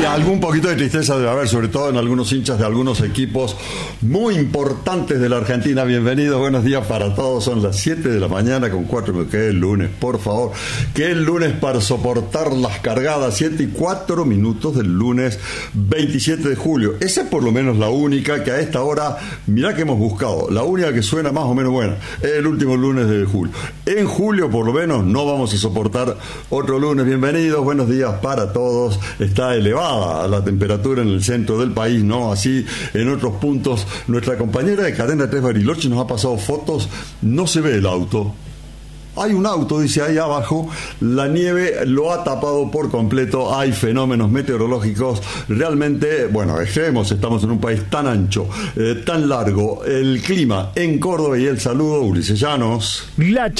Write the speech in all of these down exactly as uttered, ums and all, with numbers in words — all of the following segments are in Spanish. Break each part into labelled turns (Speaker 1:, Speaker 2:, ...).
Speaker 1: algún poquito de tristeza debe haber, sobre todo en algunos hinchas de algunos equipos muy importantes de la Argentina. Bienvenidos, buenos días para todos. Son las siete de la mañana con cuatro minutos. Que es el lunes, por favor. Que es el lunes para soportar las cargadas. siete y cuatro minutos del lunes veintisiete de julio. Esa es por lo menos la única que a esta hora, mirá que hemos buscado, la única que suena más o menos buena. Es el último lunes de julio. En julio, por lo menos, no vamos a soportar otro lunes. Bienvenidos, buenos días para todos. Está elevada la temperatura en el centro del país, ¿no? Así en otros puntos. Nuestra compañera de Cadena tres Bariloche nos ha pasado fotos. No se ve el auto. Hay un auto, dice ahí abajo, la nieve lo ha tapado por completo, hay fenómenos meteorológicos realmente, bueno, extremos, estamos en un país tan ancho, eh, tan largo, el clima en Córdoba y el saludo, Ulises Llanos.
Speaker 2: La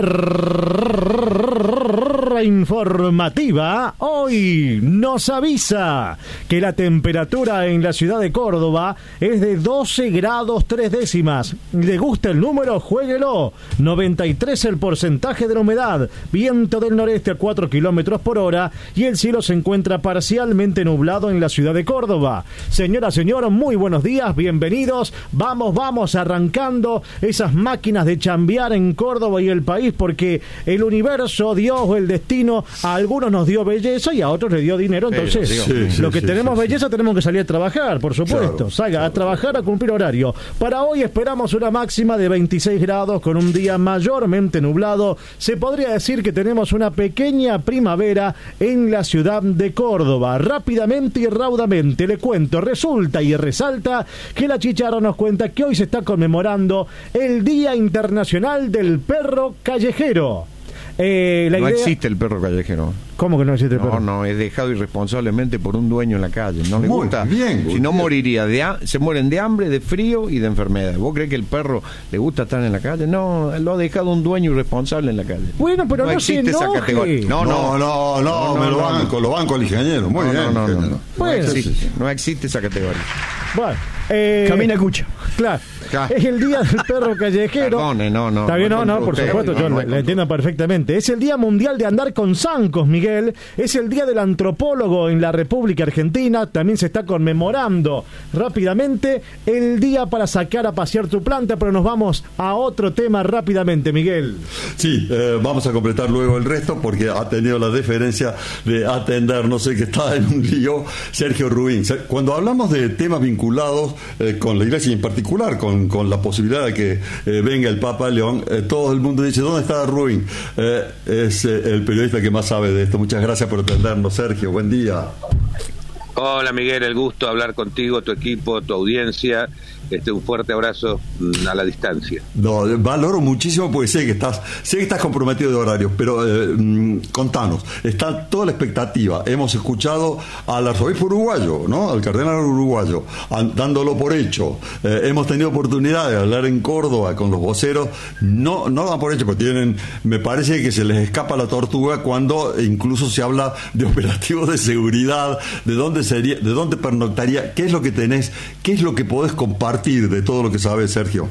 Speaker 2: chicharra informativa hoy nos avisa que la temperatura en la ciudad de Córdoba es de doce grados tres décimas. ¿Le gusta el número? Juéguelo. noventa y tres el porcentaje de la humedad, viento del noreste a cuatro kilómetros por hora y el cielo se encuentra parcialmente nublado en la ciudad de Córdoba. Señora, señor, muy buenos días, bienvenidos. Vamos, vamos arrancando esas máquinas de chambear en Córdoba y el país, porque el universo, Dios o el destino, a algunos nos dio belleza y a otros le dio dinero. Entonces, sí, sí, sí, lo que sí, tenemos sí, belleza sí. tenemos que salir a trabajar, por supuesto. Claro, Salga claro. a trabajar, a cumplir horario. Para hoy esperamos una máxima de veintiséis grados con un día mayormente nublado. Se podría decir que tenemos una pequeña primavera en la ciudad de Córdoba. Rápidamente y raudamente le cuento, resulta y resalta que la chicharra nos cuenta que hoy se está conmemorando el Día Internacional del Perro Callejero. Eh, la
Speaker 3: no
Speaker 2: idea...
Speaker 3: existe el perro callejero.
Speaker 2: ¿Cómo que no existe el perro?
Speaker 3: No, no, es dejado irresponsablemente por un dueño en la calle. No le
Speaker 1: Muy
Speaker 3: gusta.
Speaker 1: Bien,
Speaker 3: si no
Speaker 1: bien.
Speaker 3: moriría. De ha- se mueren de hambre, de frío y de enfermedad. ¿Vos creés que el perro le gusta estar en la calle? No, lo ha dejado un dueño irresponsable en la calle.
Speaker 2: Bueno, pero no,
Speaker 3: no
Speaker 2: se
Speaker 3: existe esa
Speaker 2: enoje.
Speaker 3: categoría. No,
Speaker 1: No, no, no, no,
Speaker 3: no,
Speaker 1: me lo
Speaker 3: no,
Speaker 1: banco,
Speaker 3: no.
Speaker 1: lo banco al ingeniero. Muy
Speaker 3: no,
Speaker 1: bien,
Speaker 3: no, no, no,
Speaker 1: ingeniero.
Speaker 3: no.
Speaker 2: Bueno,
Speaker 3: no, existe,
Speaker 2: sí.
Speaker 3: no existe esa categoría.
Speaker 2: Bueno, eh,
Speaker 4: Camina cucha.
Speaker 2: Claro.
Speaker 3: Claro.
Speaker 2: Es el Día del Perro Callejero.
Speaker 3: Perdone, no, no.
Speaker 2: Está bien, no, no, por
Speaker 3: usted,
Speaker 2: supuesto,
Speaker 3: no,
Speaker 2: yo
Speaker 3: no,
Speaker 2: la
Speaker 3: no,
Speaker 2: entiendo perfectamente. Es el Día Mundial de Andar con Zancos, Miguel. Es el Día del Antropólogo en la República Argentina. También se está conmemorando rápidamente el día para sacar a pasear tu planta, pero nos vamos a otro tema rápidamente, Miguel.
Speaker 1: Sí, eh, vamos a completar luego el resto porque ha tenido la deferencia de atender, no sé, que está en un lío, Sergio Rubín. Cuando hablamos de temas vinculados eh, con la iglesia y en particular con, con la posibilidad de que eh, venga el Papa León, eh, todo el mundo dice, ¿dónde está Rubín? Eh, es eh, el periodista que más sabe de esto. Muchas gracias por atendernos, Sergio. Buen día.
Speaker 5: Hola Miguel, el gusto de hablar contigo, tu equipo, tu audiencia. Este, un fuerte abrazo a la distancia.
Speaker 1: No, valoro muchísimo porque sé que estás, sé que estás comprometido de horarios, pero eh, contanos, está toda la expectativa. Hemos escuchado al arzobispo uruguayo, ¿no? Al cardenal uruguayo, an, dándolo por hecho. Eh, hemos tenido oportunidad de hablar en Córdoba con los voceros, no, no dan por hecho, pero tienen, me parece que se les escapa la tortuga cuando incluso se habla de operativos de seguridad, de dónde sería, de dónde pernoctaría, qué es lo que tenés, qué es lo que podés compartir de todo lo que sabes, Sergio.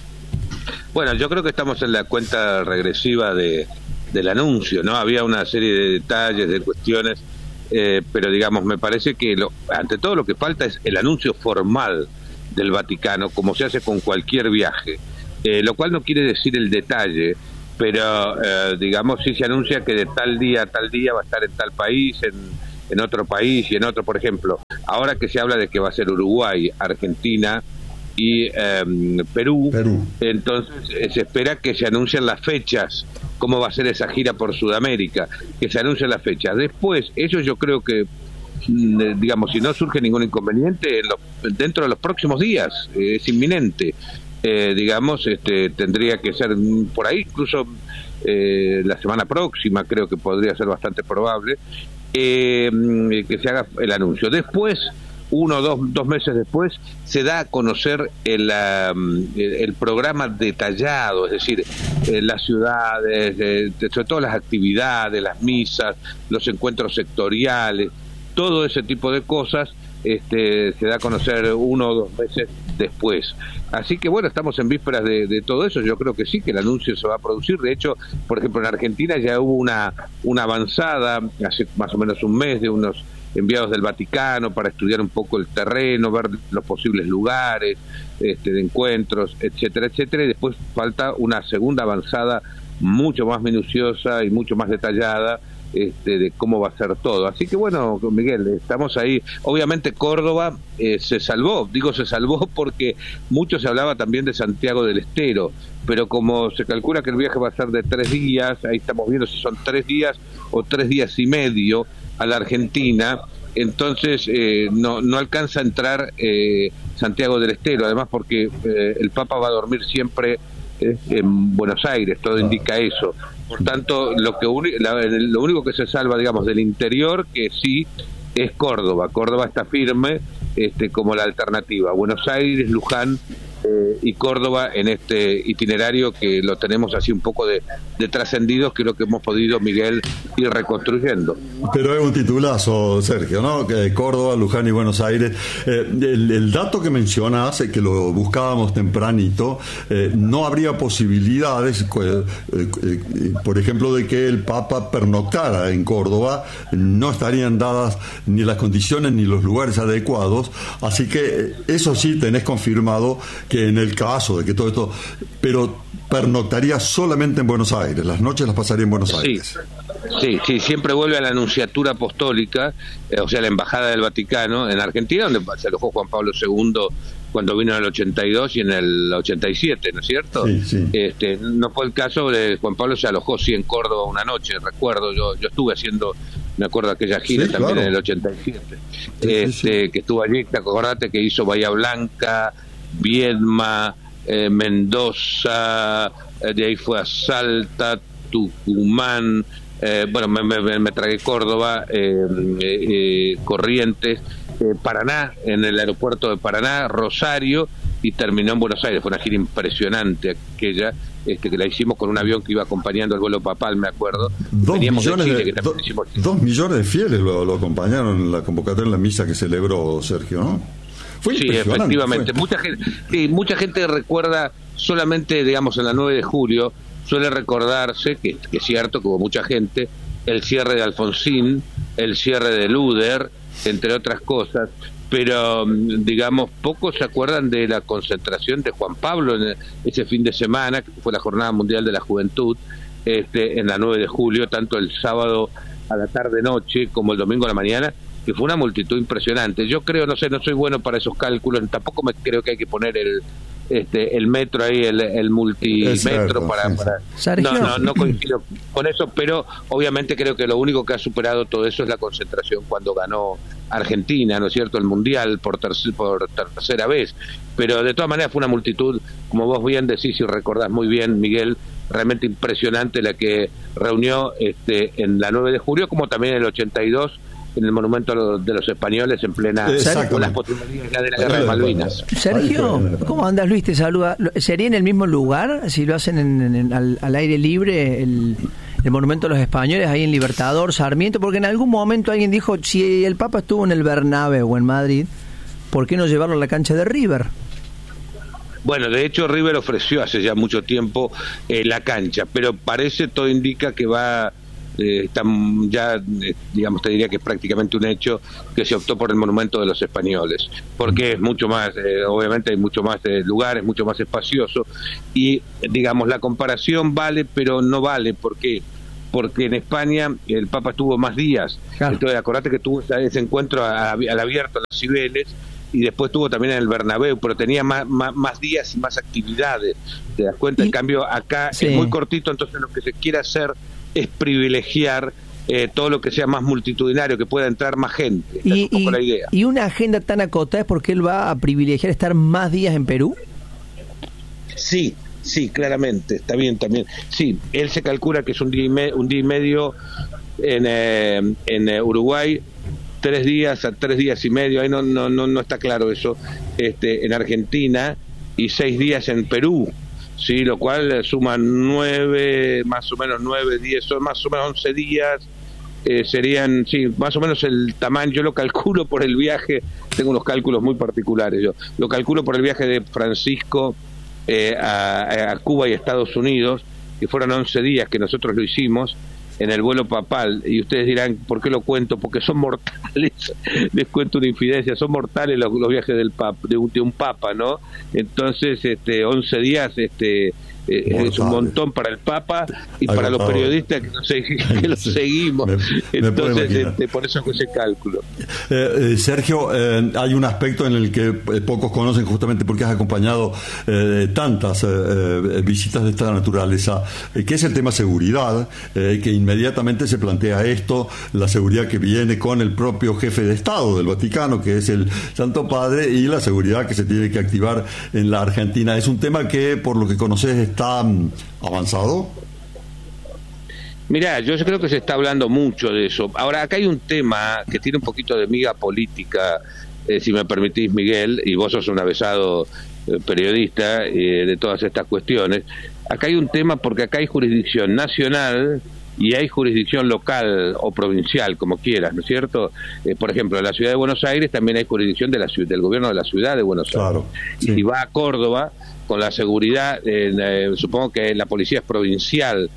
Speaker 5: Bueno, yo creo que estamos en la cuenta regresiva de, del anuncio, ¿no? Había una serie de detalles, de cuestiones, eh, pero digamos, me parece que lo, ante todo lo que falta es el anuncio formal del Vaticano, como se hace con cualquier viaje, eh, lo cual no quiere decir el detalle, pero eh, digamos, sí se anuncia que de tal día a tal día va a estar en tal país, en, en otro país y en otro, por ejemplo, ahora que se habla de que va a ser Uruguay, Argentina y eh, Perú, Perú, entonces eh, se espera que se anuncien las fechas, cómo va a ser esa gira por Sudamérica, que se anuncien las fechas. Después, eso yo creo que, digamos, si no surge ningún inconveniente, en los, dentro de los próximos días, eh, es inminente, eh, digamos, este, tendría que ser por ahí, incluso eh, la semana próxima, creo que podría ser bastante probable, eh, que se haga el anuncio. Después, uno o dos, dos meses después, se da a conocer el, um, el, el programa detallado, es decir, eh, las ciudades, eh, sobre todo las actividades, las misas, los encuentros sectoriales, todo ese tipo de cosas, este, se da a conocer uno o dos meses después. Así que bueno, estamos en vísperas de, de todo eso. Yo creo que sí, que el anuncio se va a producir. De hecho, por ejemplo, en Argentina ya hubo una, una avanzada, hace más o menos un mes, de unos enviados del Vaticano para estudiar un poco el terreno, ver los posibles lugares este, de encuentros, etcétera, etcétera, y después falta una segunda avanzada mucho más minuciosa y mucho más detallada este, de cómo va a ser todo. Así que bueno, Miguel, estamos ahí. Obviamente Córdoba eh, se salvó, digo se salvó porque mucho se hablaba también de Santiago del Estero, pero como se calcula que el viaje va a ser de tres días, ahí estamos viendo si son tres días o tres días y medio a la Argentina, entonces eh, no, no alcanza a entrar eh, Santiago del Estero, además porque eh, el Papa va a dormir siempre eh, en Buenos Aires, todo indica eso. Por tanto, lo que uni- la, lo único que se salva, digamos, del interior, que sí, es Córdoba. Córdoba está firme este, como la alternativa. Buenos Aires, Luján eh, y Córdoba en este itinerario que lo tenemos así un poco de, de trascendidos, que es lo que hemos podido, Miguel, ir reconstruyendo.
Speaker 1: Pero es un titulazo, Sergio, ¿no? Que Córdoba, Luján y Buenos Aires. Eh, el, el dato que mencionas, que lo buscábamos tempranito, eh, no habría posibilidades, eh, eh, por ejemplo, de que el Papa pernoctara en Córdoba, no estarían dadas ni las condiciones ni los lugares adecuados, así que eso sí tenés confirmado que en el caso de que todo esto, pero pernoctaría solamente en Buenos Aires, las noches las pasaría en Buenos Aires.
Speaker 5: Sí, sí, siempre vuelve a la Anunciatura Apostólica, eh, o sea, la Embajada del Vaticano en Argentina, donde se alojó Juan Pablo segundo cuando vino en el ochenta y dos y en el ochenta y siete, ¿no es cierto?
Speaker 1: Sí, sí.
Speaker 5: Este, no fue el caso de Juan Pablo, se alojó sí en Córdoba una noche, recuerdo, yo yo estuve haciendo, me acuerdo aquella gira
Speaker 1: sí,
Speaker 5: también
Speaker 1: claro.
Speaker 5: en el ochenta y siete,
Speaker 1: Sí,
Speaker 5: este,
Speaker 1: sí, sí.
Speaker 5: que estuvo allí, te acordate que hizo Bahía Blanca, Viedma, eh, Mendoza, eh, de ahí fue a Salta, Tucumán, eh, bueno, me, me, me tragué Córdoba, eh, eh, Corrientes, eh, Paraná, en el aeropuerto de Paraná, Rosario, y terminó en Buenos Aires. Fue una gira impresionante aquella, este, que la hicimos con un avión que iba acompañando el vuelo papal, me acuerdo.
Speaker 1: Dos
Speaker 5: Veníamos de
Speaker 1: millones
Speaker 5: Chile,
Speaker 1: de,
Speaker 5: que también
Speaker 1: do-
Speaker 5: hicimos...
Speaker 1: dos millones de fieles lo, lo acompañaron en la convocatoria en la misa que celebró Sergio, ¿no? Fue
Speaker 5: Sí,
Speaker 1: impresionante,
Speaker 5: efectivamente.
Speaker 1: fue.
Speaker 5: Mucha gente, sí, mucha gente recuerda solamente, digamos, en la nueve de julio, suele recordarse, que, que es cierto, como mucha gente, el cierre de Alfonsín, el cierre de Luder, entre otras cosas, pero, digamos, pocos se acuerdan de la concentración de Juan Pablo en ese fin de semana, que fue la Jornada Mundial de la Juventud, este, en la nueve de julio, tanto el sábado a la tarde-noche como el domingo a la mañana, que fue una multitud impresionante. Yo creo, no sé, no soy bueno para esos cálculos, tampoco me creo que hay que poner el este el metro ahí, el, el multimetro
Speaker 1: cierto,
Speaker 5: para,
Speaker 1: sí,
Speaker 5: para...
Speaker 4: Sergio.
Speaker 5: No, no, no coincido con eso, pero obviamente creo que lo único que ha superado todo eso es la concentración cuando ganó Argentina, ¿no es cierto?, el Mundial por, tercer, por tercera vez. Pero de todas maneras fue una multitud, como vos bien decís y recordás muy bien, Miguel, realmente impresionante la que reunió este en la nueve de julio, como también en el ochenta y dos en el monumento de los españoles en plena con las posibilidades ya de la guerra de Malvinas.
Speaker 4: Sergio, ¿cómo andas, Luis? Te saluda. ¿Sería en el mismo lugar si lo hacen en, en, al, al aire libre el, el monumento de los españoles ahí en Libertador, Sarmiento? Porque en algún momento alguien dijo, si el Papa estuvo en el Bernabéu o en Madrid, ¿por qué no llevarlo a la cancha de River?
Speaker 5: Bueno, de hecho River ofreció hace ya mucho tiempo eh, la cancha, pero parece, todo indica que va... Eh, está ya, eh, digamos, te diría que es prácticamente un hecho que se optó por el monumento de los españoles, porque es mucho más, eh, obviamente hay mucho más eh, lugares, mucho más espacioso, y digamos, la comparación vale, pero no vale, ¿por qué? Porque en España el Papa estuvo más días, claro. Entonces acordate que tuvo ese encuentro a, a, al abierto en las Cibeles, y después tuvo también en el Bernabéu, pero tenía más, más, más días y más actividades, ¿te das cuenta? Y, en cambio acá sí. Es muy cortito, entonces lo que se quiere hacer es privilegiar eh, todo lo que sea más multitudinario, que pueda entrar más gente. Esa
Speaker 4: y,
Speaker 5: es un poco
Speaker 4: y,
Speaker 5: la idea.
Speaker 4: ¿Y una agenda tan acotada es porque él va a privilegiar estar más días en Perú?
Speaker 5: Sí, sí, claramente, está bien también. Sí, él se calcula que es un día y, me, un día y medio en, eh, en eh, Uruguay, tres días a tres días y medio, ahí no, no, no, no está claro eso, este, en Argentina, y seis días en Perú. Sí, lo cual suma nueve, más o menos nueve, diez, son más o menos once días, eh, serían, sí, más o menos el tamaño, yo lo calculo por el viaje, tengo unos cálculos muy particulares, yo lo calculo por el viaje de Francisco eh, a, a Cuba y Estados Unidos, que fueron once días que nosotros lo hicimos, en el vuelo papal, y ustedes dirán, ¿por qué lo cuento? Porque son mortales, les cuento una infidencia, son mortales los, los viajes del pap, de, un, de un papa, ¿no? Entonces, este, once días, este, eh, es un montón para el papa y Ay, para los periodistas que, no sé, que lo seguimos. Me, Entonces, me este, por eso hago ese cálculo.
Speaker 1: Eh, eh, Sergio, eh, hay un aspecto en el que eh, pocos conocen, justamente porque has acompañado eh, tantas eh, eh, visitas de esta naturaleza, eh, que es el tema seguridad, eh, que inmediatamente se plantea esto, la seguridad que viene con el propio jefe de Estado del Vaticano, que es el Santo Padre, y la seguridad que se tiene que activar en la Argentina. Es un tema que, por lo que conoces, está um, avanzado.
Speaker 5: Mirá, yo creo que se está hablando mucho de eso. Ahora, acá hay un tema que tiene un poquito de miga política, eh, si me permitís, Miguel, y vos sos un avesado eh, periodista eh, de todas estas cuestiones. Acá hay un tema porque acá hay jurisdicción nacional y hay jurisdicción local o provincial, como quieras, ¿no es cierto? Eh, por ejemplo, en la ciudad de Buenos Aires también hay jurisdicción de la, del gobierno de la ciudad de Buenos Aires. Claro, sí. Y si va a Córdoba, con la seguridad, eh, eh, supongo que la policía es provincial,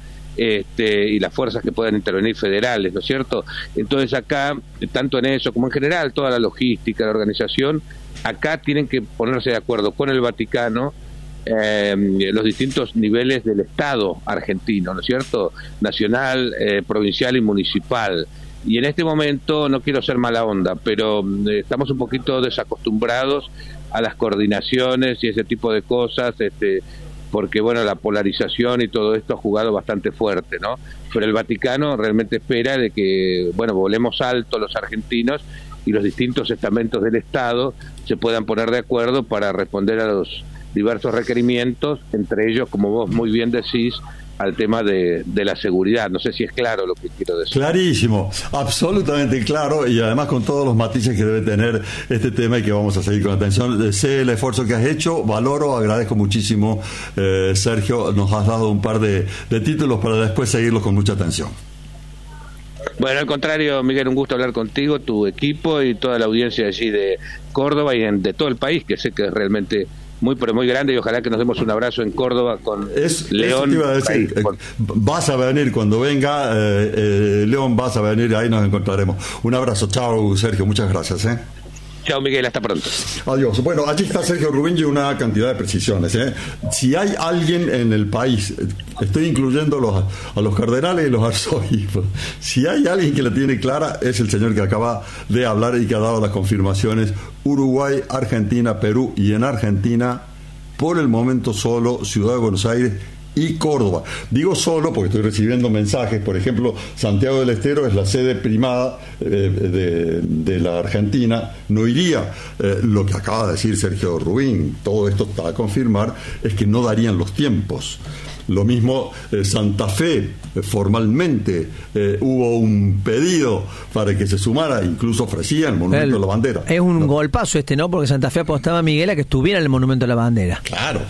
Speaker 5: este, y las fuerzas que puedan intervenir federales, ¿no es cierto? Entonces acá, tanto en eso como en general, toda la logística, la organización, acá tienen que ponerse de acuerdo con el Vaticano, eh, los distintos niveles del Estado argentino, ¿no es cierto? Nacional, eh, provincial y municipal. Y en este momento, no quiero ser mala onda, pero eh, estamos un poquito desacostumbrados a las coordinaciones y ese tipo de cosas, este, porque bueno, la polarización y todo esto ha jugado bastante fuerte, ¿no? Pero el Vaticano realmente espera de que, bueno, volemos alto los argentinos y los distintos estamentos del Estado se puedan poner de acuerdo para responder a los diversos requerimientos, entre ellos, como vos muy bien decís, al tema de, de la seguridad. No sé si es claro lo que quiero decir.
Speaker 1: Clarísimo, absolutamente claro, y además con todos los matices que debe tener este tema y que vamos a seguir con atención. Sé el esfuerzo que has hecho, valoro, agradezco muchísimo, eh, Sergio, nos has dado un par de, de títulos para después seguirlos con mucha atención.
Speaker 5: Bueno, al contrario, Miguel, un gusto hablar contigo, tu equipo y toda la audiencia allí de Córdoba y en, de todo el país, que sé que es realmente muy pero muy grande, y ojalá que nos demos un abrazo en Córdoba con es, León. Eso te iba a decir. Ahí, por...
Speaker 1: Vas a venir cuando venga, eh, eh, León, vas a venir, ahí nos encontraremos. Un abrazo, chao Sergio, muchas gracias. ¿eh?
Speaker 5: Chao Miguel, hasta pronto.
Speaker 1: Adiós. Bueno, allí está Sergio Rubín y una cantidad de precisiones. ¿eh? Si hay alguien en el país, estoy incluyendo los, a los cardenales y los arzobispos, si hay alguien que la tiene clara, es el señor que acaba de hablar y que ha dado las confirmaciones. Uruguay, Argentina, Perú, y en Argentina, por el momento solo Ciudad de Buenos Aires y Córdoba. Digo solo porque estoy recibiendo mensajes. Por ejemplo, Santiago del Estero es la sede primada eh, de, de la Argentina, no iría. Eh, lo que acaba de decir Sergio Rubín, todo esto está a confirmar, es que no darían los tiempos. Lo mismo eh, Santa Fe, eh, formalmente eh, hubo un pedido para que se sumara, incluso ofrecían el Monumento el, de la Bandera.
Speaker 4: Es un ¿no? golpazo este, ¿no? Porque Santa Fe apostaba a Miguel a que estuviera en el Monumento de la Bandera.
Speaker 1: Claro.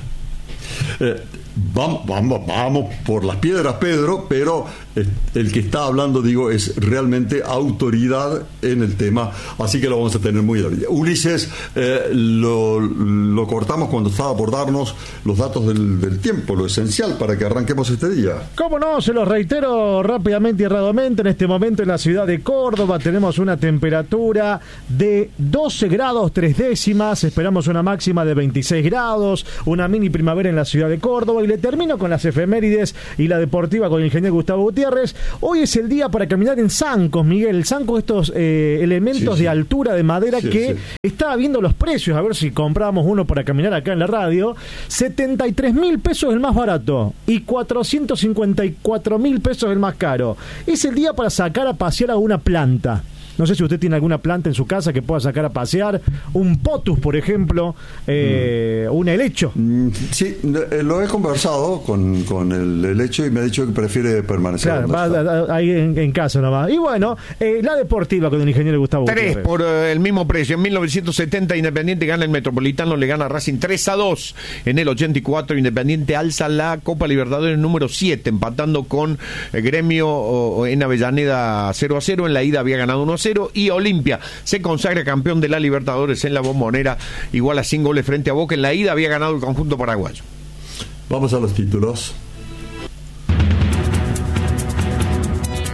Speaker 1: Eh, vamos, vamos, vamos por las piedras, Pedro, pero eh, el que está hablando, digo, es realmente autoridad en el tema, así que lo vamos a tener muy bien. Ulises, eh, lo, lo cortamos cuando estaba por darnos los datos del, del tiempo, lo esencial para que arranquemos este día.
Speaker 2: ¿Cómo no? Se los reitero rápidamente y erradamente. En este momento en la ciudad de Córdoba tenemos una temperatura de doce grados tres décimas, esperamos una máxima de veintiséis grados, una mini primavera en la ciudad de Córdoba. Y le termino con las efemérides y la deportiva con el ingeniero Gustavo Gutiérrez. Hoy es el día para caminar en zancos, Miguel. Zancos, estos eh, elementos sí, sí. de altura de madera sí, que sí. estaba viendo los precios, a ver si compramos uno para caminar acá en la radio. setenta y tres mil pesos el más barato y cuatrocientos cincuenta y cuatro mil pesos el más caro. Es el día para sacar a pasear a una planta. No sé si usted tiene alguna planta en su casa que pueda sacar a pasear, un potus, por ejemplo, eh, mm. un helecho. Mm,
Speaker 1: sí, lo he conversado con, con el helecho y me ha dicho que prefiere permanecer.
Speaker 2: Claro, va ahí en, en casa nomás. Y bueno, eh, la deportiva con el ingeniero Gustavo
Speaker 3: Tres
Speaker 2: Gutiérrez.
Speaker 3: por uh, el mismo precio. En mil novecientos setenta Independiente gana el Metropolitano, le gana a Racing tres a dos. En el ochenta y cuatro Independiente alza la Copa Libertadores número siete, empatando con el Gremio oh, en Avellaneda cero a cero. En la ida había ganado uno a cero. Y Olimpia se consagra campeón de la Libertadores en la Bombonera, igual a sin goles frente a Boca. En la ida había ganado el conjunto paraguayo.
Speaker 1: Vamos a los títulos.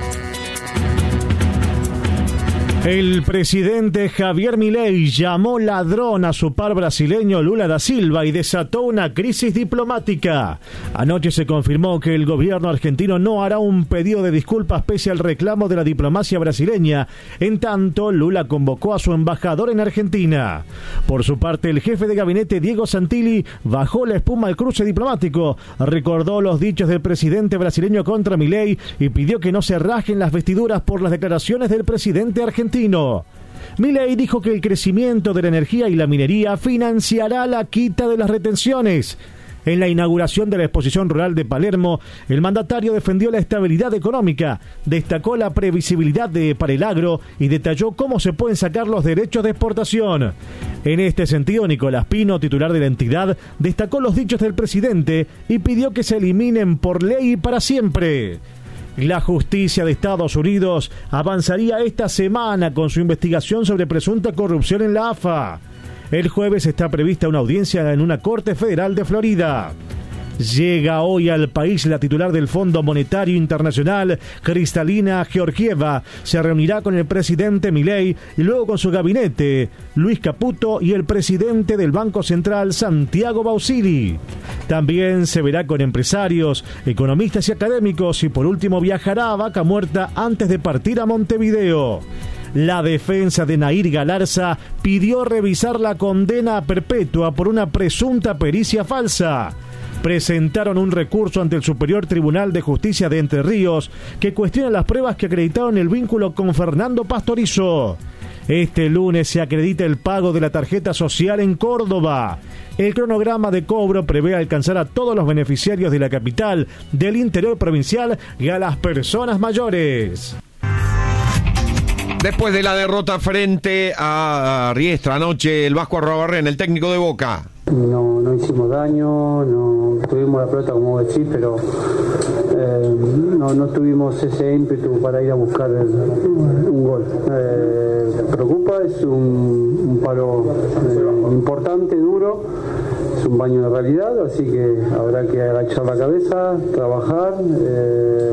Speaker 2: El presidente Javier Milei llamó ladrón a su par brasileño Lula da Silva y desató una crisis diplomática. Anoche se confirmó que el gobierno argentino no hará un pedido de disculpas pese al reclamo de la diplomacia brasileña. En tanto, Lula convocó a su embajador en Argentina. Por su parte, el jefe de gabinete Diego Santilli bajó la espuma al cruce diplomático, recordó los dichos del presidente brasileño contra Milei y pidió que no se rasguen las vestiduras por las declaraciones del presidente argentino. Milei dijo que el crecimiento de la energía y la minería financiará la quita de las retenciones. En la inauguración de la exposición rural de Palermo, el mandatario defendió la estabilidad económica, destacó la previsibilidad de, para el agro y detalló cómo se pueden sacar los derechos de exportación. En este sentido, Nicolás Pino, titular de la entidad, destacó los dichos del presidente y pidió que se eliminen por ley y para siempre. La justicia de Estados Unidos avanzaría esta semana con su investigación sobre presunta corrupción en la A F A. El jueves está prevista una audiencia en una corte federal de Florida. Llega hoy al país la titular del Fondo Monetario Internacional, Kristalina Georgieva. Se reunirá con el presidente Milei y luego con su gabinete, Luis Caputo, y el presidente del Banco Central, Santiago Bausili. También se verá con empresarios, economistas y académicos y por último viajará a Vaca Muerta antes de partir a Montevideo. La defensa de Nair Galarza pidió revisar la condena perpetua por una presunta pericia falsa. Presentaron un recurso ante el Superior Tribunal de Justicia de Entre Ríos que cuestiona las pruebas que acreditaron el vínculo con Fernando Pastorizo. Este lunes se acredita el pago de la tarjeta social en Córdoba. El cronograma de cobro prevé alcanzar a todos los beneficiarios de la capital, del interior provincial y a las personas mayores.
Speaker 3: Después de la derrota frente a Riestra anoche, el Vasco Arruabarrena, el técnico de Boca.
Speaker 6: No, no hicimos daño, no tuvimos la pelota como decís, pero eh, no, no tuvimos ese ímpetu para ir a buscar el, un gol. Eh, me preocupa, es un, un paro eh, importante, duro, es un baño de realidad, así que habrá que agachar la cabeza, trabajar eh,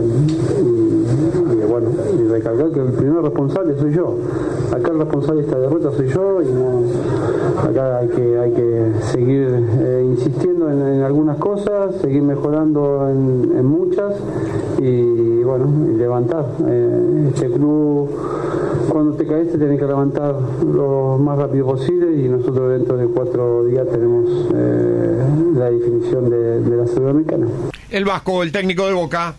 Speaker 6: y, y bueno, y recalcar que el primer responsable soy yo. Acá el responsable de esta derrota soy yo y no, acá hay que, hay que seguir seguir eh, insistiendo en, en algunas cosas, seguir mejorando en, en muchas y bueno, y levantar. Eh, este club, cuando te caes te tenés que levantar lo más rápido posible y nosotros dentro de cuatro días tenemos eh, la definición de, de la Sudamericana.
Speaker 3: El Vasco, el técnico de Boca.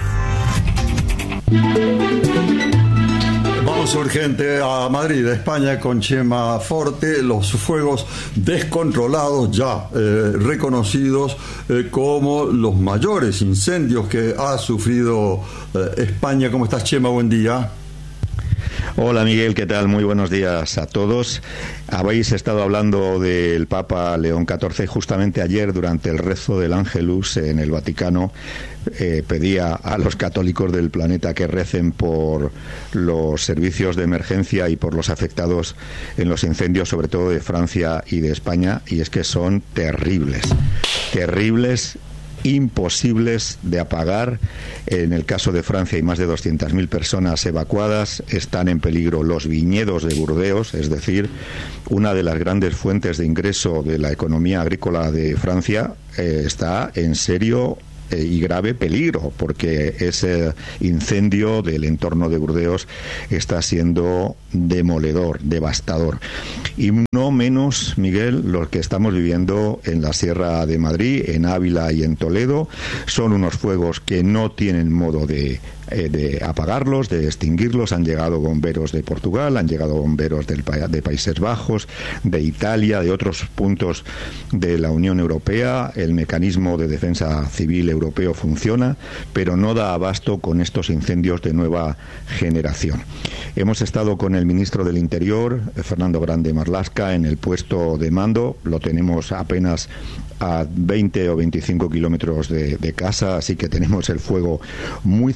Speaker 1: Vamos urgente a Madrid, España, con Chema Forte. Los fuegos descontrolados ya eh, reconocidos eh, como los mayores incendios que ha sufrido eh, España. ¿Cómo estás, Chema? Buen día.
Speaker 7: Hola Miguel, ¿qué tal? Muy buenos días a todos. Habéis estado hablando del Papa León catorce. Justamente ayer, durante el rezo del Ángelus en el Vaticano, eh, pedía a los católicos del planeta que recen por los servicios de emergencia y por los afectados en los incendios, sobre todo de Francia y de España, y es que son terribles, terribles, imposibles de apagar. En el caso de Francia hay más de doscientas mil personas evacuadas, están en peligro los viñedos de Burdeos, es decir, una de las grandes fuentes de ingreso de la economía agrícola de Francia, eh, está en serio eh, y grave peligro, porque ese incendio del entorno de Burdeos está siendo demoledor, devastador. Y no menos, Miguel, lo que estamos viviendo en la Sierra de Madrid, en Ávila y en Toledo. Son unos fuegos que no tienen modo de Eh, de apagarlos, de extinguirlos. Han llegado bomberos de Portugal, han llegado bomberos del, de Países Bajos, de Italia, de otros puntos de la Unión Europea. El mecanismo de defensa civil europeo funciona, pero no da abasto con estos incendios de nueva generación. Hemos estado con el ministro del Interior, Fernando Grande Marlaska, en el puesto de mando. Lo tenemos apenas a veinte o veinticinco kilómetros de, de casa, así que tenemos el fuego muy cerquita.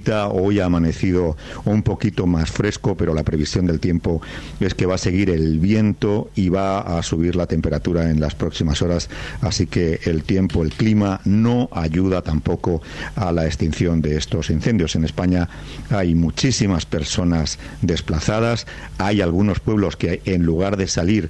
Speaker 7: calmita. Hoy ha amanecido un poquito más fresco, pero la previsión del tiempo es que va a seguir el viento y va a subir la temperatura en las próximas horas, así que el tiempo, el clima no ayuda tampoco a la extinción de estos incendios. En España hay muchísimas personas desplazadas, hay algunos pueblos que en lugar de salir,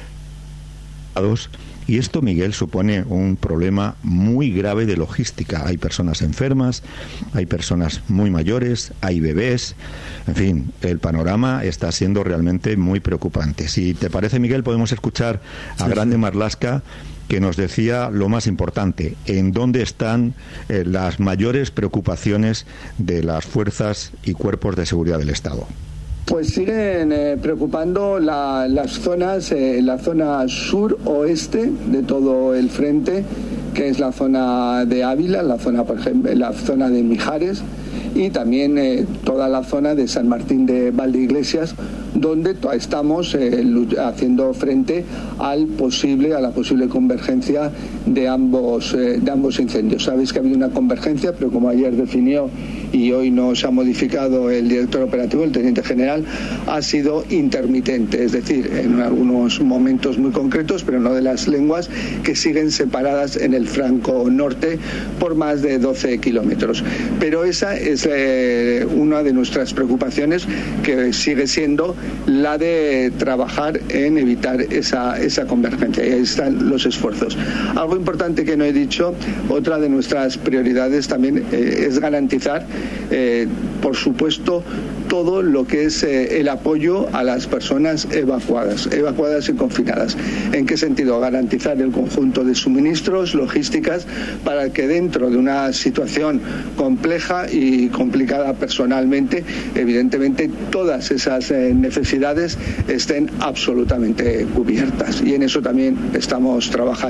Speaker 7: y esto, Miguel, supone un problema muy grave de logística. Hay personas enfermas, hay personas muy mayores, hay bebés. En fin, el panorama está siendo realmente muy preocupante. Si te parece, Miguel, podemos escuchar a sí, Grande sí. Marlaska, que nos decía lo más importante, en dónde están eh, las mayores preocupaciones de las fuerzas y cuerpos de seguridad del Estado.
Speaker 8: Pues siguen eh, preocupando la, las zonas, eh, la zona sur-oeste de todo el frente, que es la zona de Ávila, la zona, por ejemplo, la zona de Mijares, y también eh, toda la zona de San Martín de Valdeiglesias, donde estamos eh, haciendo frente al posible, a la posible convergencia de ambos, eh, de ambos incendios. Sabéis que ha habido una convergencia, pero como ayer definió y hoy nos ha modificado el director operativo, el teniente general, ha sido intermitente, es decir, en algunos momentos muy concretos, pero no de las lenguas, que siguen separadas en el flanco norte por más de doce kilómetros. Pero esa es eh, una de nuestras preocupaciones, que sigue siendo la de trabajar en evitar esa, esa convergencia, y ahí están los esfuerzos. Algo importante que no he dicho, otra de nuestras prioridades también eh, es garantizar, eh, por supuesto, todo lo que es eh, el apoyo a las personas evacuadas, evacuadas y confinadas. ¿En qué sentido? Garantizar el conjunto de suministros, logísticas, para que dentro de una situación compleja y complicada personalmente, evidentemente todas esas eh, necesidades estén absolutamente cubiertas. Y en eso también estamos trabajando.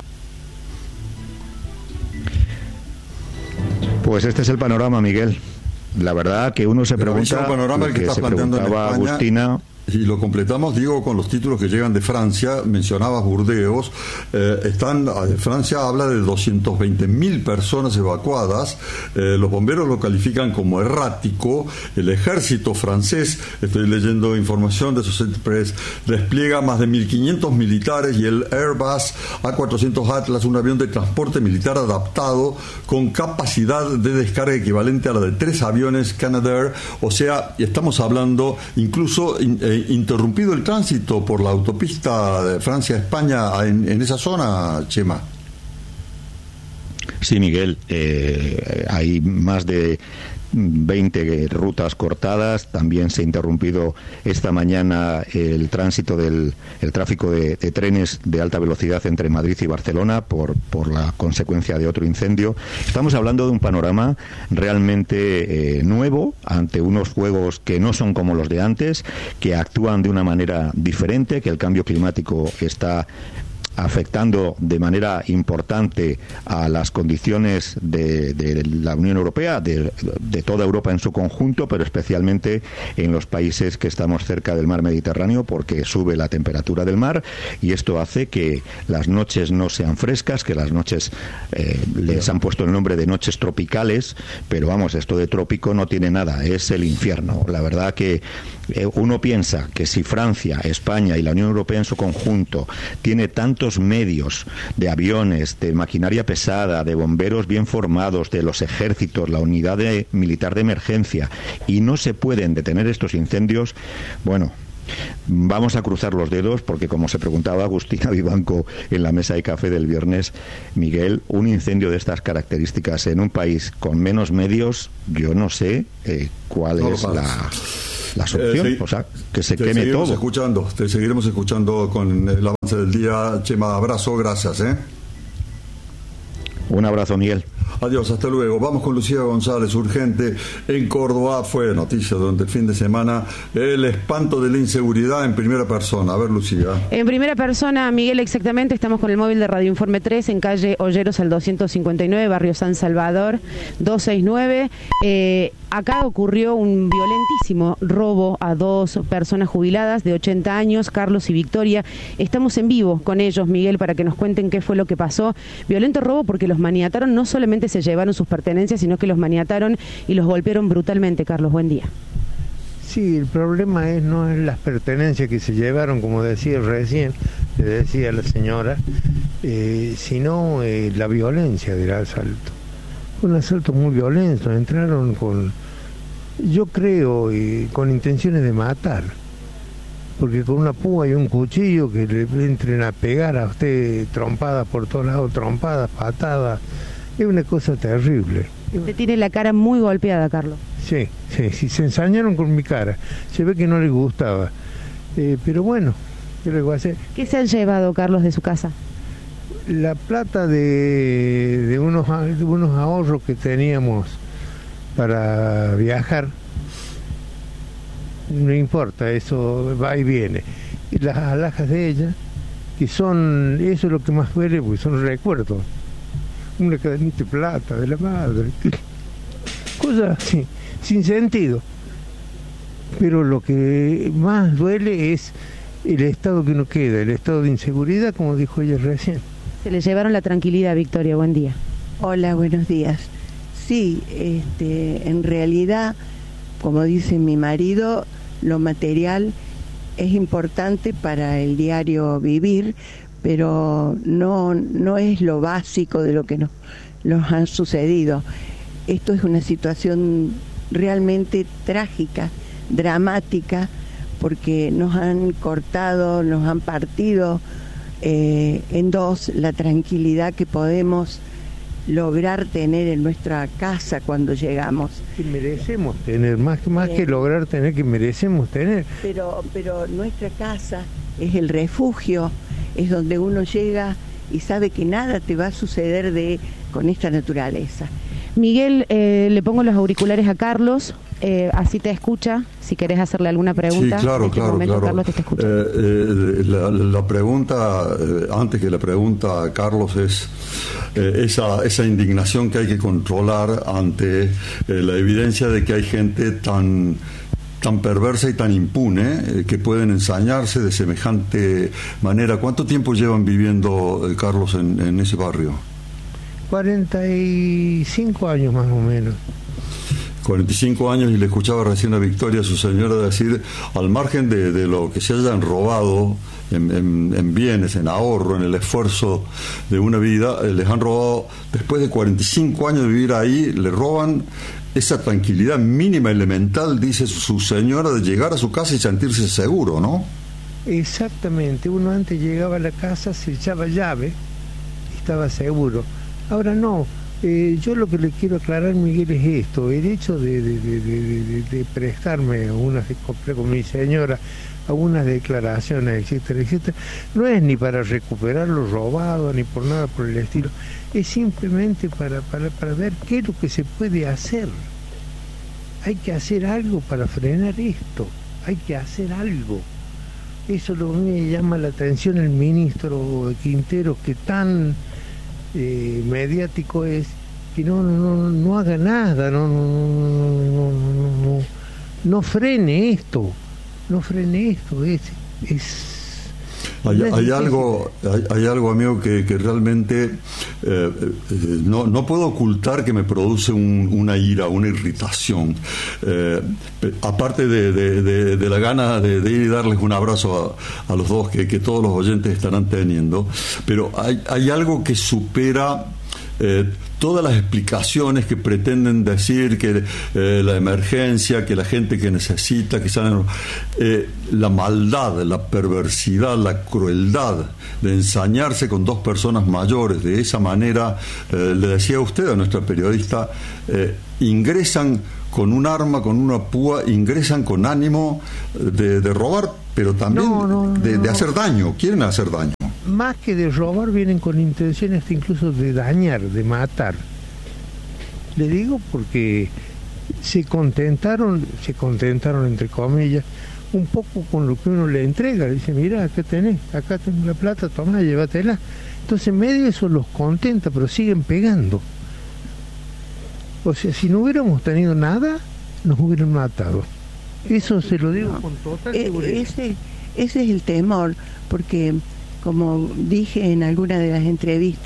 Speaker 7: Pues este es el panorama, Miguel. La verdad que uno se pregunta,
Speaker 1: el panorama
Speaker 7: lo
Speaker 1: que,
Speaker 7: que
Speaker 1: está
Speaker 7: se
Speaker 1: planteando
Speaker 7: preguntaba
Speaker 1: en España,
Speaker 7: Agustina.
Speaker 1: Y lo completamos, digo, con los títulos que llegan de Francia. Mencionabas Burdeos. Eh, están, Francia habla de doscientas veinte mil personas evacuadas. Eh, los bomberos lo califican como errático. El ejército francés, estoy leyendo información de Associated Press, despliega más de mil quinientos militares, y el Airbus A cuatrocientos Atlas, un avión de transporte militar adaptado con capacidad de descarga equivalente a la de tres aviones Canadair. O sea, estamos hablando incluso eh, interrumpido el tránsito por la autopista de Francia-España en, en esa zona, Chema.
Speaker 7: Sí, Miguel, eh, hay más de veinte rutas cortadas. También se ha interrumpido esta mañana el tránsito del el tráfico de, de trenes de alta velocidad entre Madrid y Barcelona por, por la consecuencia de otro incendio. Estamos hablando de un panorama realmente eh, nuevo, ante unos juegos que no son como los de antes, que actúan de una manera diferente, que el cambio climático está afectando de manera importante a las condiciones de, de la Unión Europea, de, de toda Europa en su conjunto, pero especialmente en los países que estamos cerca del mar Mediterráneo, porque sube la temperatura del mar, y esto hace que las noches no sean frescas, que las noches eh, les han puesto el nombre de noches tropicales, pero vamos, esto de trópico no tiene nada, es el infierno. La verdad que eh, uno piensa que si Francia, España y la Unión Europea en su conjunto tiene tantos medios de aviones, de maquinaria pesada, de bomberos bien formados, de los ejércitos, la unidad de, militar de emergencia, y no se pueden detener estos incendios, bueno, vamos a cruzar los dedos, porque como se preguntaba Agustina Vivanco en la mesa de café del viernes, Miguel, un incendio de estas características en un país con menos medios, yo no sé eh, cuál no es la... la solución, eh, sí, o sea, que se queme todo.
Speaker 1: Escuchando, te seguiremos escuchando con el avance del día. Chema, abrazo, gracias. ¿eh?
Speaker 7: Un abrazo, Miguel.
Speaker 1: Adiós, hasta luego. Vamos con Lucía González, urgente. En Córdoba fue noticia durante el fin de semana el espanto de la inseguridad en primera persona. A ver, Lucía.
Speaker 9: En primera persona, Miguel, exactamente, estamos con el móvil de Radio Informe tres en calle Olleros al doscientos cincuenta y nueve, barrio San Salvador, doscientos sesenta y nueve. Eh, acá ocurrió un violentísimo robo a dos personas jubiladas de ochenta años, Carlos y Victoria. Estamos en vivo con ellos, Miguel, para que nos cuenten qué fue lo que pasó. Violento robo porque los maniataron no solamente solamente se llevaron sus pertenencias, sino que los maniataron y los golpearon brutalmente. Carlos, buen día.
Speaker 10: Sí, el problema es no es las pertenencias que se llevaron, como decía recién, le decía la señora, eh, sino eh, la violencia del asalto. Fue un asalto muy violento, entraron con, yo creo, eh, con intenciones de matar, porque con una púa y un cuchillo que le entren a pegar a usted trompadas por todos lados, trompadas, patadas, es una cosa terrible.
Speaker 9: Usted tiene la cara muy golpeada, Carlos.
Speaker 10: Sí, sí, sí, se ensañaron con mi cara. Se ve que no les gustaba. Eh, pero bueno, ¿qué les voy a hacer?
Speaker 9: ¿Qué se han llevado, Carlos, de su casa?
Speaker 10: La plata de, de, unos, de unos ahorros que teníamos para viajar. No importa, eso va y viene. Y las alhajas de ella, que son, eso es lo que más duele, porque son recuerdos. Una cadenita de plata de la madre. Cosas así, sin sentido. Pero lo que más duele es el estado que uno queda, el estado de inseguridad, como dijo ella recién.
Speaker 9: Se le llevaron la tranquilidad, Victoria, buen día.
Speaker 11: Hola, buenos días. Sí, este, en realidad, como dice mi marido, lo material es importante para el diario vivir, pero no, no es lo básico de lo que nos, nos ha sucedido. Esto es una situación realmente trágica, dramática, porque nos han cortado, nos han partido eh, en dos la tranquilidad que podemos lograr tener en nuestra casa cuando llegamos.
Speaker 10: Que merecemos tener, más, más que lograr tener, que merecemos tener.
Speaker 11: Pero, pero nuestra casa es el refugio, es donde uno llega y sabe que nada te va a suceder de con esta naturaleza.
Speaker 9: Miguel, eh, le pongo los auriculares a Carlos, eh, así te escucha, si querés hacerle alguna pregunta.
Speaker 1: Sí, claro,
Speaker 9: en este
Speaker 1: claro,
Speaker 9: momento,
Speaker 1: claro.
Speaker 9: Carlos te está escuchando.
Speaker 1: Eh, eh, la, la pregunta, eh, antes que la pregunta, Carlos, es eh, esa, esa indignación que hay que controlar ante eh, la evidencia de que hay gente tan... tan perversa y tan impune, eh, que pueden ensañarse de semejante manera. ¿Cuánto tiempo llevan viviendo, eh, Carlos, en, en ese barrio?
Speaker 10: cuarenta y cinco años más o menos.
Speaker 1: cuarenta y cinco años, y le escuchaba recién a Victoria, su señora, decir, al margen de, de lo que se hayan robado en, en, en bienes, en ahorro, en el esfuerzo de una vida, eh, les han robado, después de cuarenta y cinco años de vivir ahí, le roban esa tranquilidad mínima, elemental, dice su, su señora, de llegar a su casa y sentirse seguro, ¿no?
Speaker 10: Exactamente, uno antes llegaba a la casa, se echaba llave y estaba seguro. Ahora no, eh, yo lo que le quiero aclarar, Miguel, es esto, el hecho de, de, de, de, de, de prestarme a unas, con mi señora, a unas declaraciones, etcétera, etcétera, no es ni para recuperar lo robado, ni por nada por el estilo, es simplemente para, para, para ver qué es lo que se puede hacer. Hay que hacer algo para frenar esto, hay que hacer algo. Eso es lo que me llama la atención el ministro Quintero, que tan eh, mediático es, que no, no, no, no haga nada, no, no, no, no, no, no, no frene esto, no frene esto, es... es
Speaker 1: Hay, hay algo, hay, hay algo, amigo, que, que realmente eh, eh, no, no puedo ocultar que me produce un, una ira, una irritación. Eh, aparte de, de, de, de la gana de, de ir y darles un abrazo a, a los dos, que, que todos los oyentes estarán teniendo, pero hay, hay algo que supera Eh, todas las explicaciones que pretenden decir que eh, la emergencia, que la gente que necesita, que salen, eh, la maldad, la perversidad, la crueldad de ensañarse con dos personas mayores de esa manera. Eh, le decía a usted, a nuestra periodista, eh, ingresan con un arma, con una púa, ingresan con ánimo de, de robar, pero también
Speaker 10: no, no, no,
Speaker 1: de, de
Speaker 10: no.
Speaker 1: hacer daño, quieren hacer daño.
Speaker 10: Más que de robar, vienen con intenciones incluso de dañar, de matar. Le digo porque se contentaron, se contentaron entre comillas, un poco con lo que uno le entrega. Le dice, mira, acá tenés, acá tenés la plata, toma, llévatela. Entonces medio eso los contenta, pero siguen pegando. O sea, si no hubiéramos tenido nada, nos hubieran matado. Eso se lo digo con total seguridad.
Speaker 11: Ese, ese es el temor, porque como dije en alguna de las entrevistas,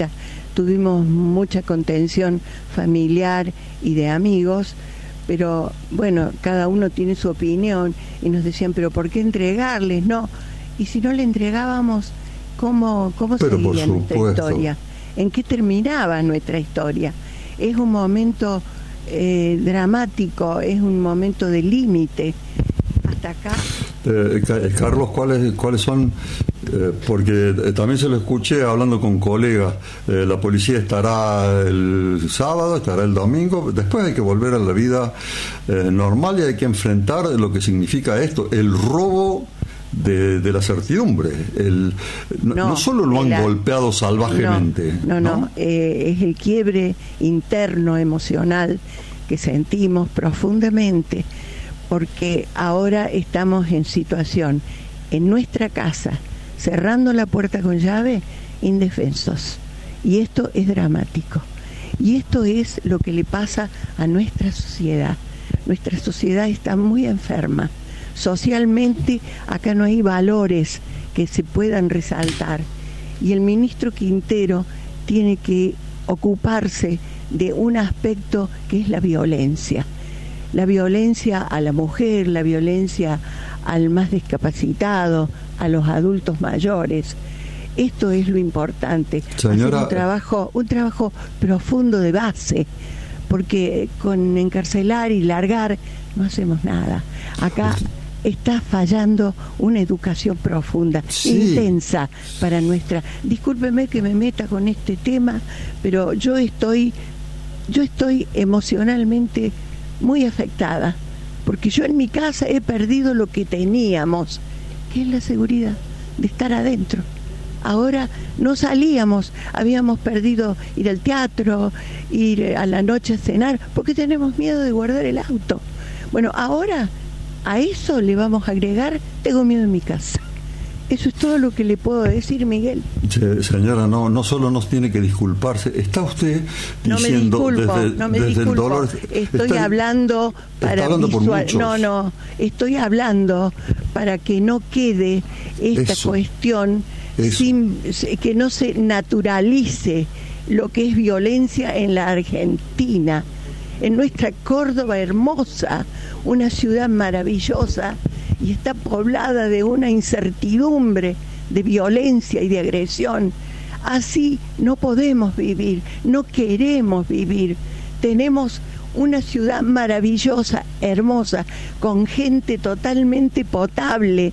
Speaker 11: tuvimos mucha contención familiar y de amigos, pero bueno, cada uno tiene su opinión y nos decían, pero ¿por qué entregarles? No, y si no le entregábamos, ¿cómo, cómo seguía nuestra historia? ¿En qué terminaba nuestra historia? Es un momento eh, dramático, es un momento de límite. Hasta acá.
Speaker 1: Eh, Carlos, ¿cuáles, cuáles son? Eh, porque eh, también se lo escuché hablando con colegas. Eh, la policía estará el sábado, estará el domingo. Después hay que volver a la vida eh, normal y hay que enfrentar lo que significa esto, el robo de, de la certidumbre. El, no, no, no solo lo han la, golpeado salvajemente.
Speaker 11: No, no, no, no eh, es el quiebre interno emocional que sentimos profundamente, porque ahora estamos en situación, en nuestra casa, cerrando la puerta con llave, indefensos. Y esto es dramático. Y esto es lo que le pasa a nuestra sociedad. Nuestra sociedad está muy enferma. Socialmente, acá no hay valores que se puedan resaltar. Y el ministro Quintero tiene que ocuparse de un aspecto que es la violencia. La violencia a la mujer, la violencia al más discapacitado, a los adultos mayores. Esto es lo importante.
Speaker 1: Señora...
Speaker 11: Hacer un trabajo, un trabajo profundo de base, porque con encarcelar y largar no hacemos nada. Acá está fallando una educación profunda, sí, intensa para nuestra... Discúlpeme que me meta con este tema, pero yo estoy, yo estoy emocionalmente muy afectada, porque yo en mi casa he perdido lo que teníamos, que es la seguridad de estar adentro. Ahora no salíamos, habíamos perdido ir al teatro, ir a la noche a cenar, porque tenemos miedo de guardar el auto. Bueno, ahora a eso le vamos a agregar, tengo miedo en mi casa. Eso es todo lo que le puedo decir, Miguel.
Speaker 1: Sí, señora, no, no solo nos tiene que disculparse, está usted diciendo
Speaker 11: no me disculpo,
Speaker 1: desde,
Speaker 11: no me
Speaker 1: desde
Speaker 11: disculpo.
Speaker 1: el dolor.
Speaker 11: Estoy
Speaker 1: está,
Speaker 11: hablando para
Speaker 1: está hablando
Speaker 11: visual.
Speaker 1: Por
Speaker 11: no, no, estoy hablando para que no quede esta
Speaker 1: Eso.
Speaker 11: cuestión Eso. sin que no se naturalice lo que es violencia en la Argentina, en nuestra Córdoba hermosa, una ciudad maravillosa, y está poblada de una incertidumbre de violencia y de agresión. Así no podemos vivir, no queremos vivir. Tenemos una ciudad maravillosa, hermosa, con gente totalmente potable,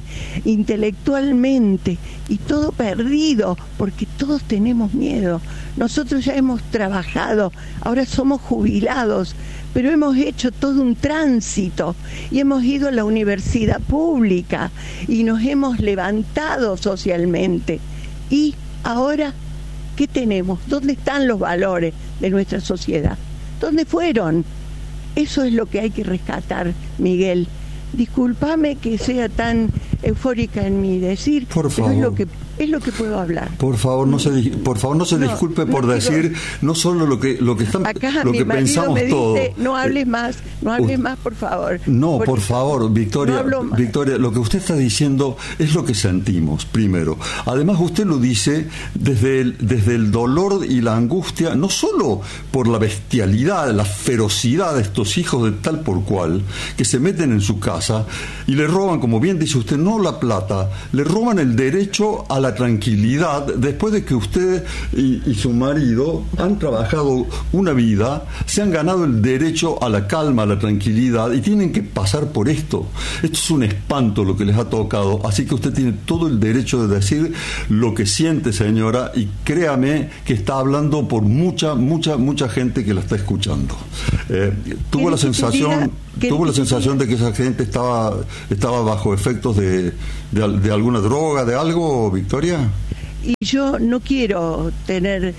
Speaker 11: intelectualmente, y todo perdido, porque todos tenemos miedo. Nosotros ya hemos trabajado, ahora somos jubilados, pero hemos hecho todo un tránsito y hemos ido a la universidad pública y nos hemos levantado socialmente. Y ahora, ¿qué tenemos? ¿Dónde están los valores de nuestra sociedad? ¿Dónde fueron? Eso es lo que hay que rescatar, Miguel. Discúlpame que sea tan eufórica en mi decir,
Speaker 1: por favor.
Speaker 11: Pero es lo que es lo que puedo hablar.
Speaker 1: Por favor, no se por favor no se no, disculpe por no, decir digo, no solo lo que lo que están
Speaker 11: acá
Speaker 1: lo
Speaker 11: mi
Speaker 1: que pensamos
Speaker 11: me dice,
Speaker 1: todos.
Speaker 11: No hables más, no hables uh, más, por favor.
Speaker 1: No, por favor, Victoria, no Victoria, lo que usted está diciendo es lo que sentimos, primero. Además, usted lo dice desde el, desde el dolor y la angustia, no solo por la bestialidad, la ferocidad de estos hijos de tal por cual, que se meten en su casa y le roban, como bien dice usted, no la plata, le roban el derecho a la tranquilidad después de que usted y, y su marido han trabajado una vida, se han ganado el derecho a la calma, a la tranquilidad, y tienen que pasar por esto. Esto es un espanto lo que les ha tocado, así que usted tiene todo el derecho de decir lo que siente, señora, y créame que está hablando por mucha, mucha, mucha gente que la está escuchando. Eh, tuvo la sensación tuvo la sensación de que esa gente estaba estaba bajo efectos de, de, de alguna droga, de algo, Victoria.
Speaker 11: Y yo no quiero tener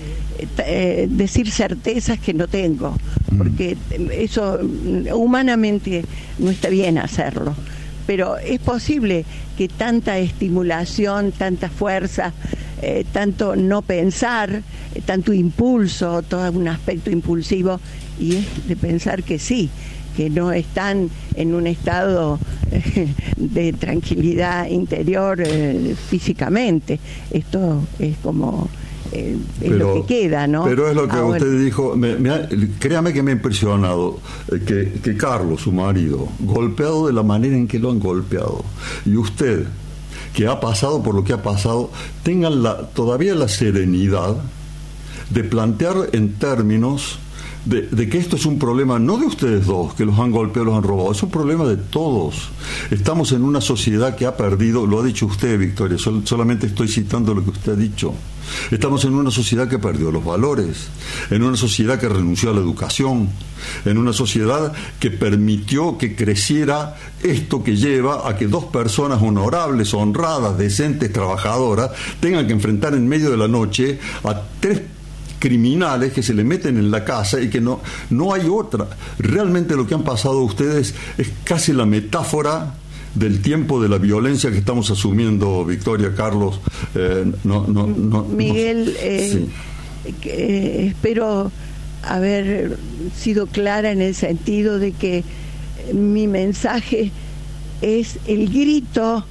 Speaker 11: eh, decir certezas que no tengo, porque eso humanamente no está bien hacerlo. Pero es posible que tanta estimulación, tanta fuerza, eh, tanto no pensar, eh, tanto impulso, todo un aspecto impulsivo, y es de pensar que sí, que no están en un estado eh, de tranquilidad interior eh, físicamente. Esto es como eh, es pero, lo que queda, ¿no?
Speaker 1: Pero es lo que
Speaker 11: Ahora,
Speaker 1: usted dijo, me, me, créame que me ha impresionado eh, que, que Carlos, su marido, golpeado de la manera en que lo han golpeado, y usted, que ha pasado por lo que ha pasado, tengan la, todavía la serenidad de plantear en términos de, de que esto es un problema no de ustedes dos, que los han golpeado, los han robado, es un problema de todos. Estamos en una sociedad que ha perdido, lo ha dicho usted, Victoria, sol, solamente estoy citando lo que usted ha dicho. Estamos en una sociedad que perdió los valores, en una sociedad que renunció a la educación, en una sociedad que permitió que creciera esto que lleva a que dos personas honorables, honradas, decentes, trabajadoras, tengan que enfrentar en medio de la noche a tres criminales que se le meten en la casa y que no, no hay otra. Realmente lo que han pasado ustedes es casi la metáfora del tiempo de la violencia que estamos asumiendo, Victoria, Carlos. Eh, no, no, no,
Speaker 11: Miguel,
Speaker 1: no,
Speaker 11: eh,
Speaker 1: sí.
Speaker 11: eh, espero haber sido clara en el sentido de que mi mensaje es el grito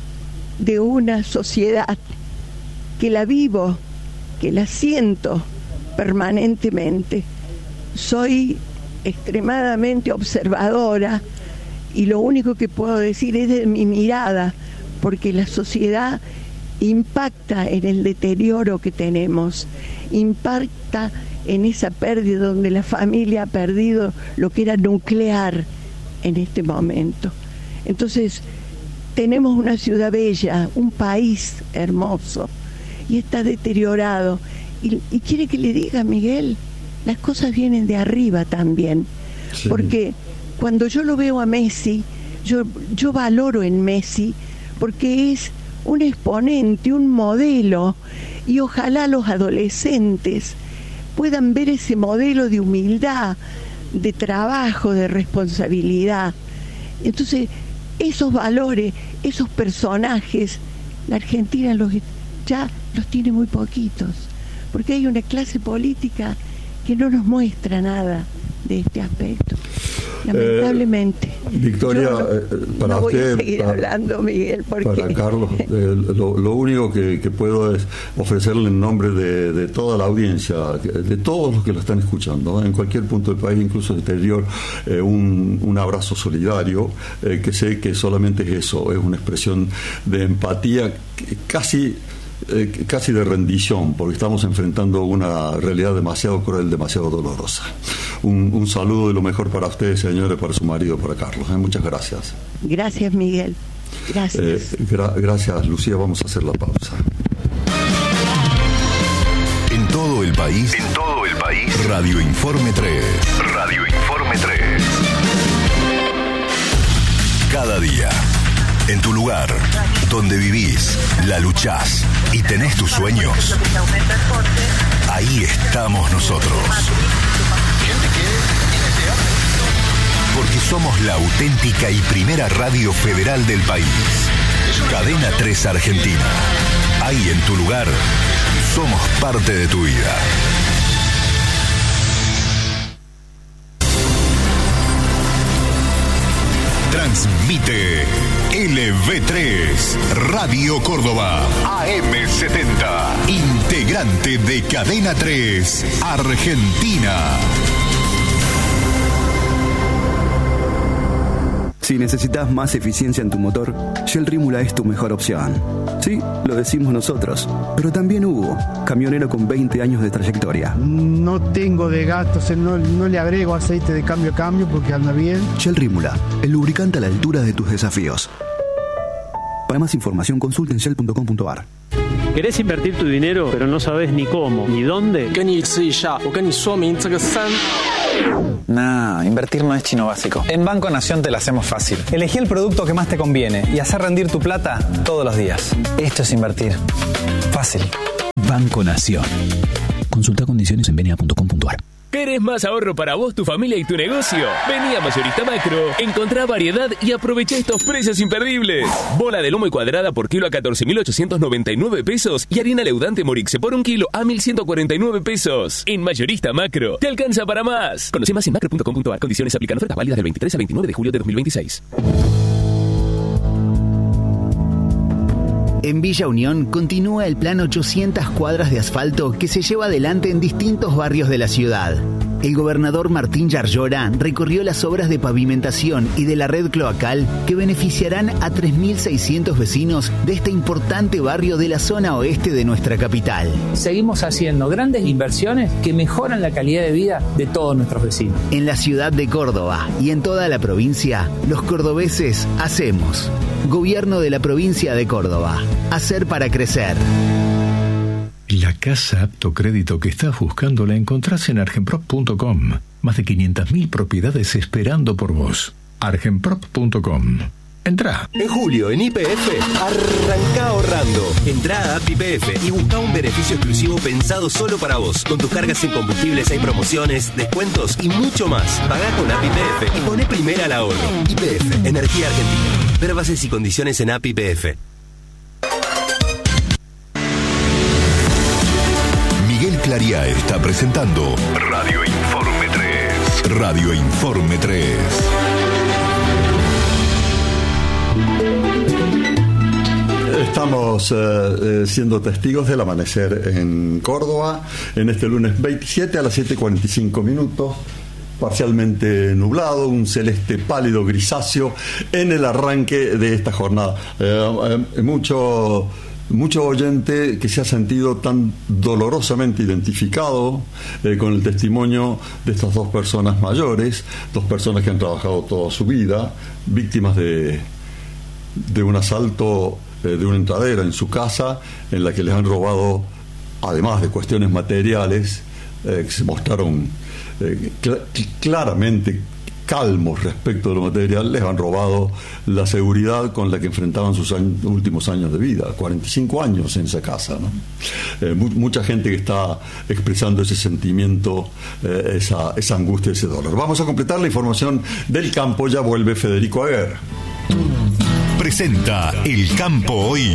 Speaker 11: de una sociedad que la vivo, que la siento permanentemente. Soy extremadamente observadora y lo único que puedo decir es de mi mirada, porque la sociedad impacta en el deterioro que tenemos, impacta en esa pérdida donde la familia ha perdido lo que era nuclear en este momento. Entonces, tenemos una ciudad bella, un país hermoso, y está deteriorado. Y, y quiere que le diga, Miguel, las cosas vienen de arriba también, sí. Porque cuando yo lo veo a Messi, yo, yo valoro en Messi, porque es un exponente, un modelo, y ojalá los adolescentes puedan ver ese modelo de humildad, de trabajo, de responsabilidad. Entonces, esos valores, esos personajes, la Argentina los, ya los tiene muy poquitos, porque hay una clase política que no nos muestra nada de este aspecto, lamentablemente.
Speaker 1: Eh, Victoria,
Speaker 11: no,
Speaker 1: eh, para
Speaker 11: no voy
Speaker 1: usted,
Speaker 11: a seguir
Speaker 1: para,
Speaker 11: hablando, Miguel, porque...
Speaker 1: para Carlos, eh, lo, lo único que, que puedo es ofrecerle en nombre de, de toda la audiencia, de todos los que lo están escuchando, ¿eh? En cualquier punto del país, incluso exterior, eh, un, un abrazo solidario, eh, que sé que solamente es eso, es una expresión de empatía que casi... Eh, casi de rendición, porque estamos enfrentando una realidad demasiado cruel, demasiado dolorosa. Un, un saludo de lo mejor para ustedes, señores, para su marido, para Carlos. Eh, muchas gracias.
Speaker 11: Gracias, Miguel. Gracias.
Speaker 1: Eh, gra- gracias, Lucía. Vamos a hacer la pausa.
Speaker 12: En todo el país, en todo el país, Radio Informe tres. Radio Informe tres. Cada día, en tu lugar, donde vivís, la luchás y tenés tus sueños, ahí estamos nosotros. Porque somos la auténtica y primera radio federal del país. Cadena tres Argentina. Ahí en tu lugar, somos parte de tu vida. Transmite L V tres, Radio Córdoba, A M setenta, integrante de Cadena tres, Argentina.
Speaker 13: Si necesitas más eficiencia en tu motor, Shell Rímula es tu mejor opción. Sí, lo decimos nosotros, pero también Hugo, camionero con veinte años de trayectoria.
Speaker 14: No tengo de gastos, no, no le agrego aceite de cambio a cambio porque anda bien.
Speaker 13: Shell Rímula, el lubricante a la altura de tus desafíos. Para más información, consulta en shell punto com punto a r.
Speaker 15: ¿Querés invertir tu dinero, pero no sabes ni cómo, ni dónde?
Speaker 16: Nah, invertir no es chino básico. En Banco Nación te lo hacemos fácil. Elegí el producto que más te conviene y hacer rendir tu plata todos los días. Esto es invertir. Fácil.
Speaker 17: Banco Nación. Consulta condiciones en benia punto com punto a r.
Speaker 18: ¿Querés más ahorro para vos, tu familia y tu negocio? Vení a Mayorista Macro, encontrá variedad y aprovecha estos precios imperdibles. Bola de lomo y cuadrada por kilo a catorce mil ochocientos noventa y nueve pesos y harina leudante Morixe por un kilo a mil ciento cuarenta y nueve pesos. En Mayorista Macro, te alcanza para más. Conoce más en macro punto com punto a r. Condiciones aplican. Ofertas válidas del veintitrés al veintinueve de julio de dos mil veintiséis.
Speaker 19: En Villa Unión continúa el plan ochocientas cuadras de asfalto que se lleva adelante en distintos barrios de la ciudad. El gobernador Martín Yarlora recorrió las obras de pavimentación y de la red cloacal que beneficiarán a tres mil seiscientos vecinos de este importante barrio de la zona oeste de nuestra capital.
Speaker 20: Seguimos haciendo grandes inversiones que mejoran la calidad de vida de todos nuestros vecinos.
Speaker 19: En la ciudad de Córdoba y en toda la provincia, los cordobeses hacemos. Gobierno de la provincia de Córdoba. Hacer para crecer.
Speaker 12: La casa apto crédito que estás buscando la encontrás en argenprop punto com. Más de quinientas mil propiedades esperando por vos. argenprop punto com. Entrá.
Speaker 21: En julio, en Y P F, arranca ahorrando. Entrá a App Y P F y busca un beneficio exclusivo pensado solo para vos. Con tus cargas en combustibles hay promociones, descuentos y mucho más. Pagá con App Y P F y poné primera al ahorro. Y P F, Energía Argentina. Ver bases y condiciones en App Y P F.
Speaker 12: Miguel Clariá está presentando Radio Informe tres. Radio Informe tres.
Speaker 1: Estamos eh, eh, siendo testigos del amanecer en Córdoba en este lunes veintisiete a las siete y cuarenta y cinco minutos, parcialmente nublado, un celeste pálido grisáceo en el arranque de esta jornada. Eh, eh, mucho mucho oyente que se ha sentido tan dolorosamente identificado eh, con el testimonio de estas dos personas mayores, dos personas que han trabajado toda su vida, víctimas de, de un asalto, eh, de una entradera en su casa, en la que les han robado, además de cuestiones materiales, eh, que se mostraron eh, cl- claramente calmos respecto de lo material, les han robado la seguridad con la que enfrentaban sus años, últimos años de vida, cuarenta y cinco años en esa casa, ¿no? Eh, mu- mucha gente que está expresando ese sentimiento, eh, esa, esa angustia, ese dolor. Vamos a completar la información del campo, ya vuelve Federico Aguer.
Speaker 12: Presenta El Campo Hoy.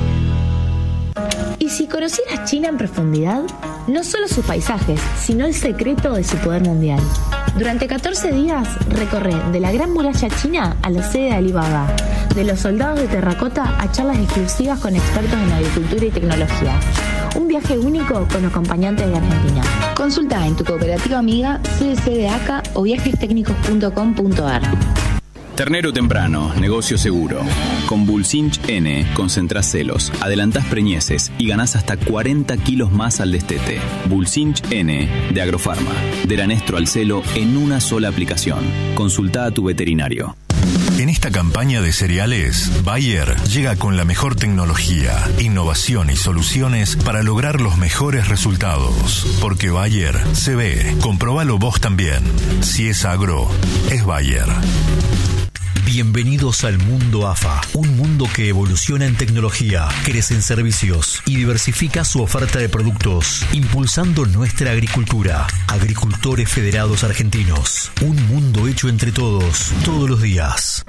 Speaker 22: ¿Y si conocieras China en profundidad? No solo sus paisajes, sino el secreto de su poder mundial. Durante catorce días recorre de la Gran Muralla China a la sede de Alibaba, de los soldados de terracota a charlas exclusivas con expertos en agricultura y tecnología. Un viaje único con acompañantes de Argentina. Consulta en tu cooperativa amiga, C D C de A C A o viajes técnicos punto com punto a r.
Speaker 17: Ternero temprano, negocio seguro. Con Bulsinch N concentrás celos, adelantás preñeces y ganás hasta cuarenta kilos más al destete. Bulsinch N de Agrofarma. De Lanestro al celo en una sola aplicación. Consulta a tu veterinario.
Speaker 12: En esta campaña de cereales, Bayer llega con la mejor tecnología, innovación y soluciones para lograr los mejores resultados. Porque Bayer se ve. Comprobalo vos también. Si es agro, es Bayer.
Speaker 23: Bienvenidos al mundo A F A, un mundo que evoluciona en tecnología, crece en servicios y diversifica su oferta de productos, impulsando nuestra agricultura. Agricultores Federados Argentinos, un mundo hecho entre todos, todos los días.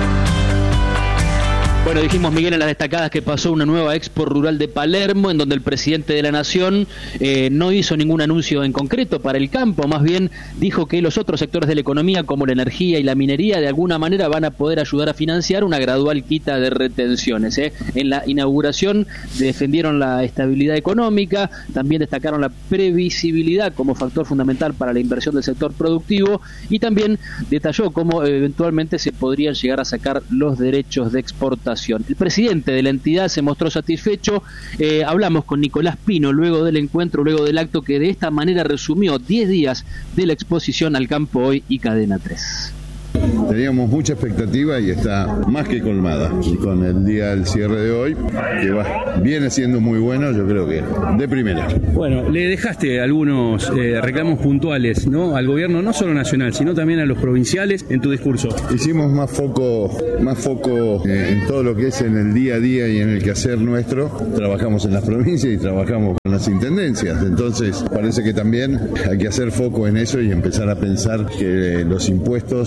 Speaker 24: Bueno, dijimos, Miguel, en las destacadas que pasó una nueva Expo Rural de Palermo, en donde el presidente de la Nación eh, no hizo ningún anuncio en concreto para el campo, más bien dijo que los otros sectores de la economía, como la energía y la minería, de alguna manera van a poder ayudar a financiar una gradual quita de retenciones. ¿eh? En la inauguración defendieron la estabilidad económica, también destacaron la previsibilidad como factor fundamental para la inversión del sector productivo y también detalló cómo eventualmente se podrían llegar a sacar los derechos de exportación. El presidente de la entidad se mostró satisfecho. Eh, hablamos con Nicolás Pino luego del encuentro, luego del acto que de esta manera resumió diez días de la exposición Al Campo Hoy y Cadena tres.
Speaker 25: Teníamos mucha expectativa y está más que colmada. Y con el día del cierre de hoy, que va, viene siendo muy bueno, yo creo que de primera.
Speaker 26: Bueno, le dejaste algunos eh, reclamos puntuales, ¿no? Al gobierno, no solo nacional, sino también a los provinciales en tu discurso.
Speaker 25: Hicimos más foco, más foco eh, en todo lo que es en el día a día y en el quehacer nuestro. Trabajamos en las provincias y trabajamos con las intendencias. Entonces, parece que también hay que hacer foco en eso y empezar a pensar que los impuestos a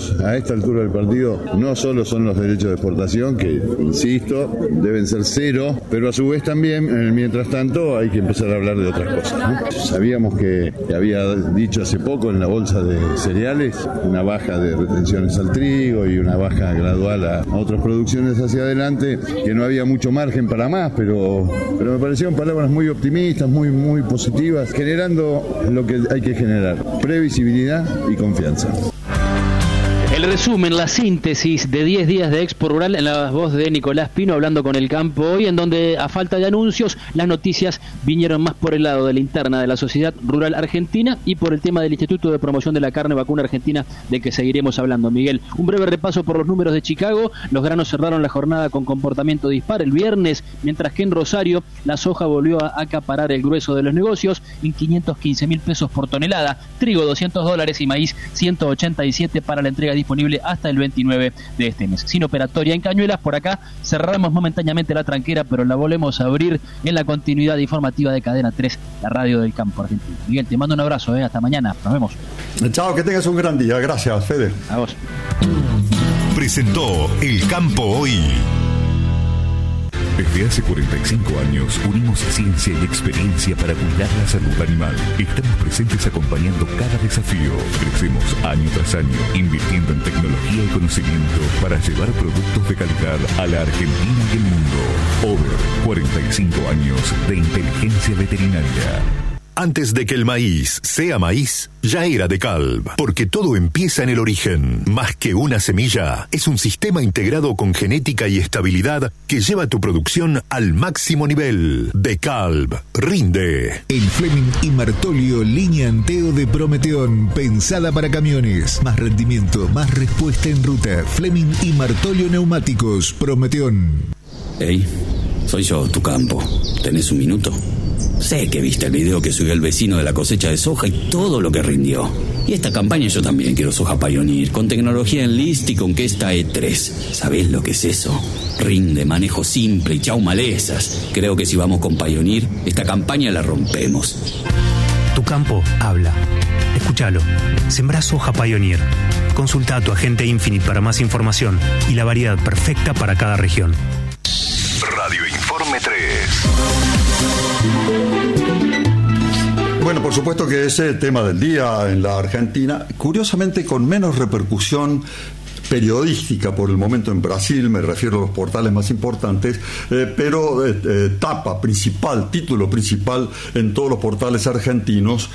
Speaker 25: esta altura del partido no solo son los derechos de exportación, que, insisto, deben ser cero, pero a su vez también, en el mientras tanto, hay que empezar a hablar de otras cosas, ¿no? Sabíamos que, que había dicho hace poco en la bolsa de cereales una baja de retenciones al trigo y una baja gradual a, a otras producciones hacia adelante, que no había mucho margen para más, pero, pero me parecieron palabras muy optimistas, muy, muy positivas, generando lo que hay que generar: previsibilidad y confianza.
Speaker 24: El resumen, la síntesis de diez días de Expo Rural en la voz de Nicolás Pino, hablando con El Campo Hoy, en donde, a falta de anuncios, las noticias vinieron más por el lado de la interna de la Sociedad Rural Argentina y por el tema del Instituto de Promoción de la Carne Vacuna Argentina, de que seguiremos hablando. Miguel, un breve repaso por los números de Chicago. Los granos cerraron la jornada con comportamiento dispar el viernes, mientras que en Rosario la soja volvió a acaparar el grueso de los negocios en quinientos quince mil pesos por tonelada, trigo doscientos dólares y maíz ciento ochenta y siete para la entrega disponible hasta el veintinueve de este mes. Sin operatoria en Cañuelas, por acá cerramos momentáneamente la tranquera, pero la volvemos a abrir en la continuidad informativa de Cadena tres, la radio del campo argentino. Miguel, te mando un abrazo, ¿eh? Hasta mañana, nos vemos.
Speaker 1: Chao, que tengas un gran día. Gracias, Fede.
Speaker 24: A vos.
Speaker 12: Presentó El Campo Hoy. Desde hace cuarenta y cinco años unimos ciencia y experiencia para cuidar la salud animal. Estamos presentes acompañando cada desafío. Crecemos año tras año, invirtiendo en tecnología y conocimiento para llevar productos de calidad a la Argentina y el mundo. Over, cuarenta y cinco años de inteligencia veterinaria. Antes de que el maíz sea maíz, ya era DeKalb, porque todo empieza en el origen. Más que una semilla, es un sistema integrado con genética y estabilidad que lleva tu producción al máximo nivel. DeKalb, rinde.
Speaker 2: El Fleming y Martolio línea Anteo de Prometeón, pensada para camiones. Más rendimiento, más respuesta en ruta. Fleming y Martolio Neumáticos, Prometeón.
Speaker 3: Hey, soy yo, tu campo. ¿Tenés un minuto? Sé que viste el video que subió el vecino de la cosecha de soja y todo lo que rindió. Y esta campaña yo también quiero soja Pioneer, con tecnología Enlist y con Kesta E tres. ¿Sabés lo que es eso? Rinde, manejo simple y chau malezas. Creo que si vamos con Pioneer, esta campaña la rompemos.
Speaker 4: Tu campo habla. Escúchalo. Sembrá soja Pioneer. Consulta a tu agente Infinite para más información y la variedad perfecta para cada región.
Speaker 12: Radio Informe tres.
Speaker 1: Bueno, por supuesto que ese tema del día en la Argentina, curiosamente con menos repercusión periodística por el momento en Brasil, me refiero a los portales más importantes, eh, pero eh, eh, tapa principal, título principal en todos los portales argentinos,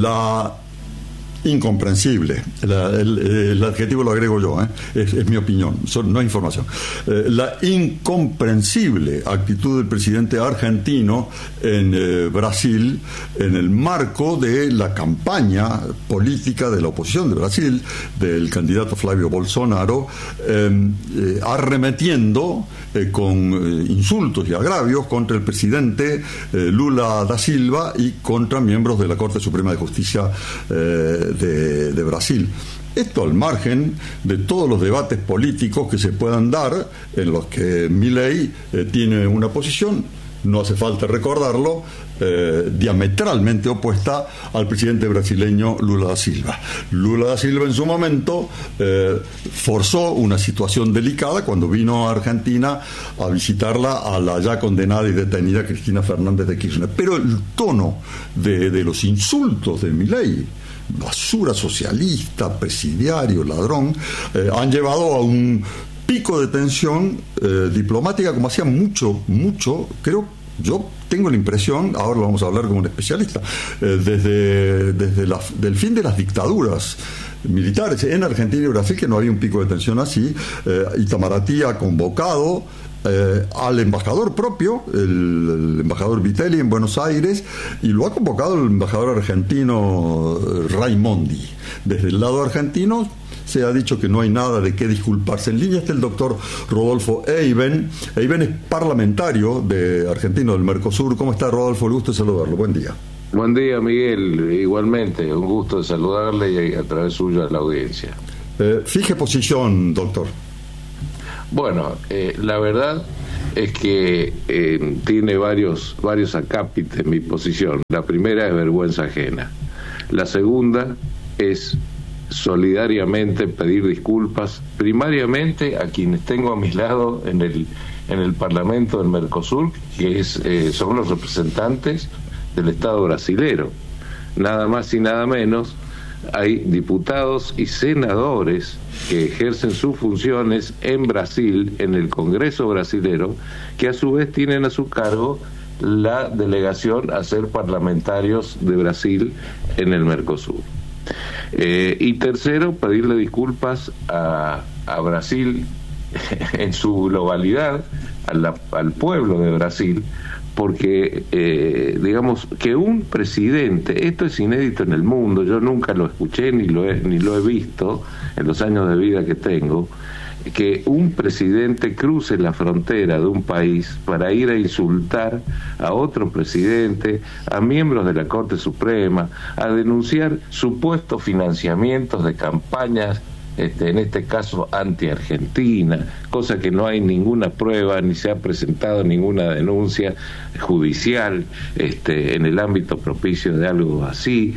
Speaker 1: la incomprensible, la, el, el adjetivo lo agrego yo, ¿eh? es, es mi opinión, son, no es información, eh, la incomprensible actitud del presidente argentino en eh, Brasil en el marco de la campaña política de la oposición de Brasil, del candidato Flavio Bolsonaro, eh, eh, arremetiendo eh, con eh, insultos y agravios contra el presidente eh, Lula da Silva y contra miembros de la Corte Suprema de Justicia eh, De, de Brasil. Esto al margen de todos los debates políticos que se puedan dar, en los que Milei eh, tiene una posición, no hace falta recordarlo, eh, diametralmente opuesta al presidente brasileño Lula da Silva. Lula da Silva en su momento eh, forzó una situación delicada cuando vino a Argentina a visitarla a la ya condenada y detenida Cristina Fernández de Kirchner. Pero el tono de, de los insultos de Milei, basura socialista, presidiario, ladrón, eh, han llevado a un pico de tensión eh, diplomática como hacía mucho, mucho, creo, yo tengo la impresión, ahora lo vamos a hablar con un especialista, eh, desde, desde la, del fin de las dictaduras militares en Argentina y Brasil, que no había un pico de tensión así. eh, Itamaraty ha convocado Eh, al embajador propio, el, el embajador Vitelli en Buenos Aires, y lo ha convocado el embajador argentino Raimondi. Desde el lado argentino se ha dicho que no hay nada de qué disculparse. En línea está el doctor Rodolfo Eiben. Eiben es parlamentario de argentino del Mercosur. ¿Cómo está, Rodolfo? El gusto de saludarlo. Buen día.
Speaker 5: Buen día, Miguel. Igualmente, un gusto de saludarle y a través suyo a la audiencia.
Speaker 1: Eh, fije posición, doctor.
Speaker 5: Bueno, eh, la verdad es que eh, tiene varios varios acápites mi posición. La primera es vergüenza ajena. La segunda es solidariamente pedir disculpas, primariamente a quienes tengo a mi lado en el en el Parlamento del Mercosur, que es eh, son los representantes del Estado brasilero. Nada más y nada menos, hay diputados y senadores que ejercen sus funciones en Brasil, en el Congreso brasilero, que a su vez tienen a su cargo la delegación a ser parlamentarios de Brasil en el Mercosur. Eh, y tercero, pedirle disculpas a, a Brasil en su globalidad, a la, al pueblo de Brasil, porque eh, digamos que un presidente, esto es inédito en el mundo, yo nunca lo escuché ni lo he, ni lo he visto en los años de vida que tengo, que un presidente cruce la frontera de un país para ir a insultar a otro presidente, a miembros de la Corte Suprema, a denunciar supuestos financiamientos de campañas, Este, en este caso anti-Argentina, cosa que no hay ninguna prueba ni se ha presentado ninguna denuncia judicial este, en el ámbito propicio de algo así.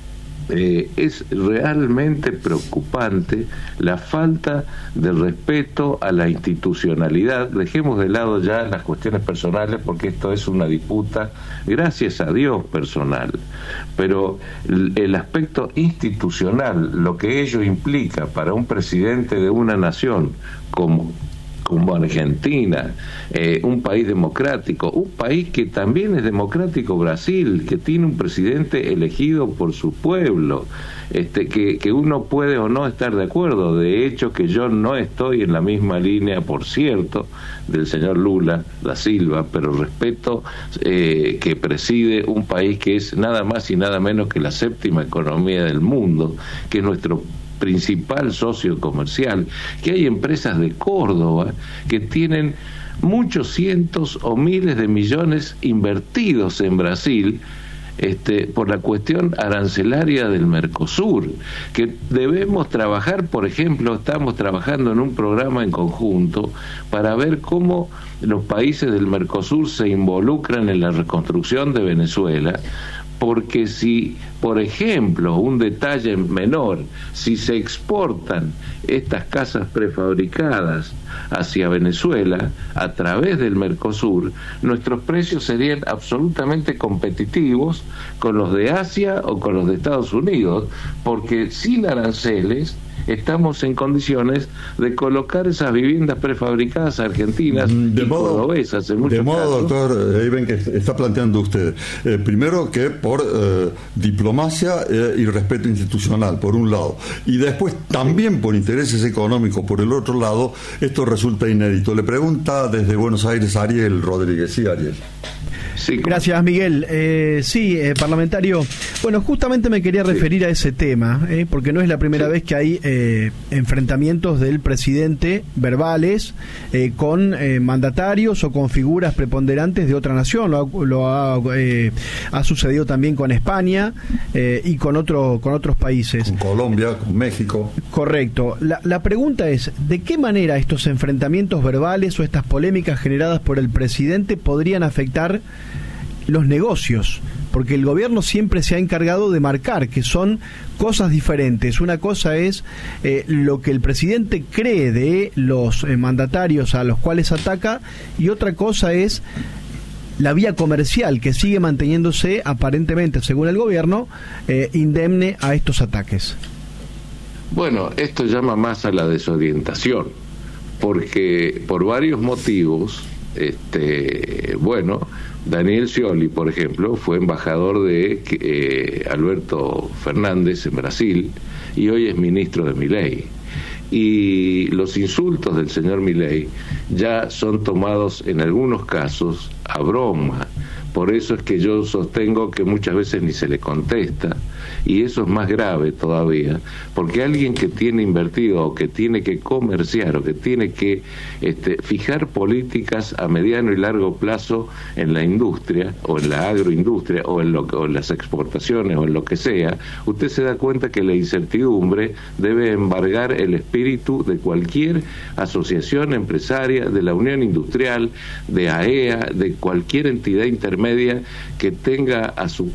Speaker 5: Eh, es realmente preocupante la falta de respeto a la institucionalidad. Dejemos de lado ya las cuestiones personales, porque esto es una disputa, gracias a Dios, personal, pero el aspecto institucional, lo que ello implica para un presidente de una nación como como Argentina, eh, un país democrático, un país que también es democrático, Brasil, que tiene un presidente elegido por su pueblo, este, que, que uno puede o no estar de acuerdo. De hecho, que yo no estoy en la misma línea, por cierto, del señor Lula da Silva, pero respeto eh, que preside un país que es nada más y nada menos que la séptima economía del mundo, que es nuestro principal socio comercial, que hay empresas de Córdoba que tienen muchos cientos o miles de millones invertidos en Brasil este, por la cuestión arancelaria del Mercosur, que debemos trabajar. Por ejemplo, estamos trabajando en un programa en conjunto para ver cómo los países del Mercosur se involucran en la reconstrucción de Venezuela, porque si, por ejemplo, un detalle menor, si se exportan estas casas prefabricadas hacia Venezuela a través del Mercosur, nuestros precios serían absolutamente competitivos con los de Asia o con los de Estados Unidos, porque sin aranceles estamos en condiciones de colocar esas viviendas prefabricadas argentinas
Speaker 1: de
Speaker 5: y
Speaker 1: modo,
Speaker 5: cordobesas en muchos
Speaker 1: de modo,
Speaker 5: casos.
Speaker 1: doctor Eiben, que está planteando usted, eh, primero que por eh, diplomacia eh, y respeto institucional, por un lado, y después también por intereses económicos, por el otro lado, esto resulta inédito. Le pregunta desde Buenos Aires Ariel Rodríguez. Sí, Ariel.
Speaker 5: Sí,
Speaker 6: gracias, Miguel. Eh, sí, eh, parlamentario. Bueno, justamente me quería referir sí. a ese tema, eh, porque no es la primera sí. vez que hay eh, enfrentamientos del presidente verbales eh, con eh, mandatarios o con figuras preponderantes de otra nación. Lo ha, lo ha, eh, ha sucedido también con España eh, y con, otro, con otros países.
Speaker 1: Con Colombia, con México.
Speaker 6: Correcto. La, la pregunta es, ¿de qué manera estos enfrentamientos verbales o estas polémicas generadas por el presidente podrían afectar los negocios? Porque el gobierno siempre se ha encargado de marcar que son cosas diferentes. Una cosa es eh, lo que el presidente cree de los eh, mandatarios a los cuales ataca, y otra cosa es la vía comercial que sigue manteniéndose aparentemente, según el gobierno, eh, indemne a estos ataques.
Speaker 5: Bueno, esto llama más a la desorientación, porque por varios motivos, este, bueno, Daniel Scioli, por ejemplo, fue embajador de eh, Alberto Fernández en Brasil y hoy es ministro de Milei. Y los insultos del señor Milei ya son tomados en algunos casos a broma. Por eso es que yo sostengo que muchas veces ni se le contesta, y eso es más grave todavía, porque alguien que tiene invertido o que tiene que comerciar o que tiene que este, fijar políticas a mediano y largo plazo en la industria o en la agroindustria o en, lo, o en las exportaciones o en lo que sea, usted se da cuenta que la incertidumbre debe embargar el espíritu de cualquier asociación empresaria, de la Unión Industrial, de A E A, de cualquier entidad intermedia que tenga a su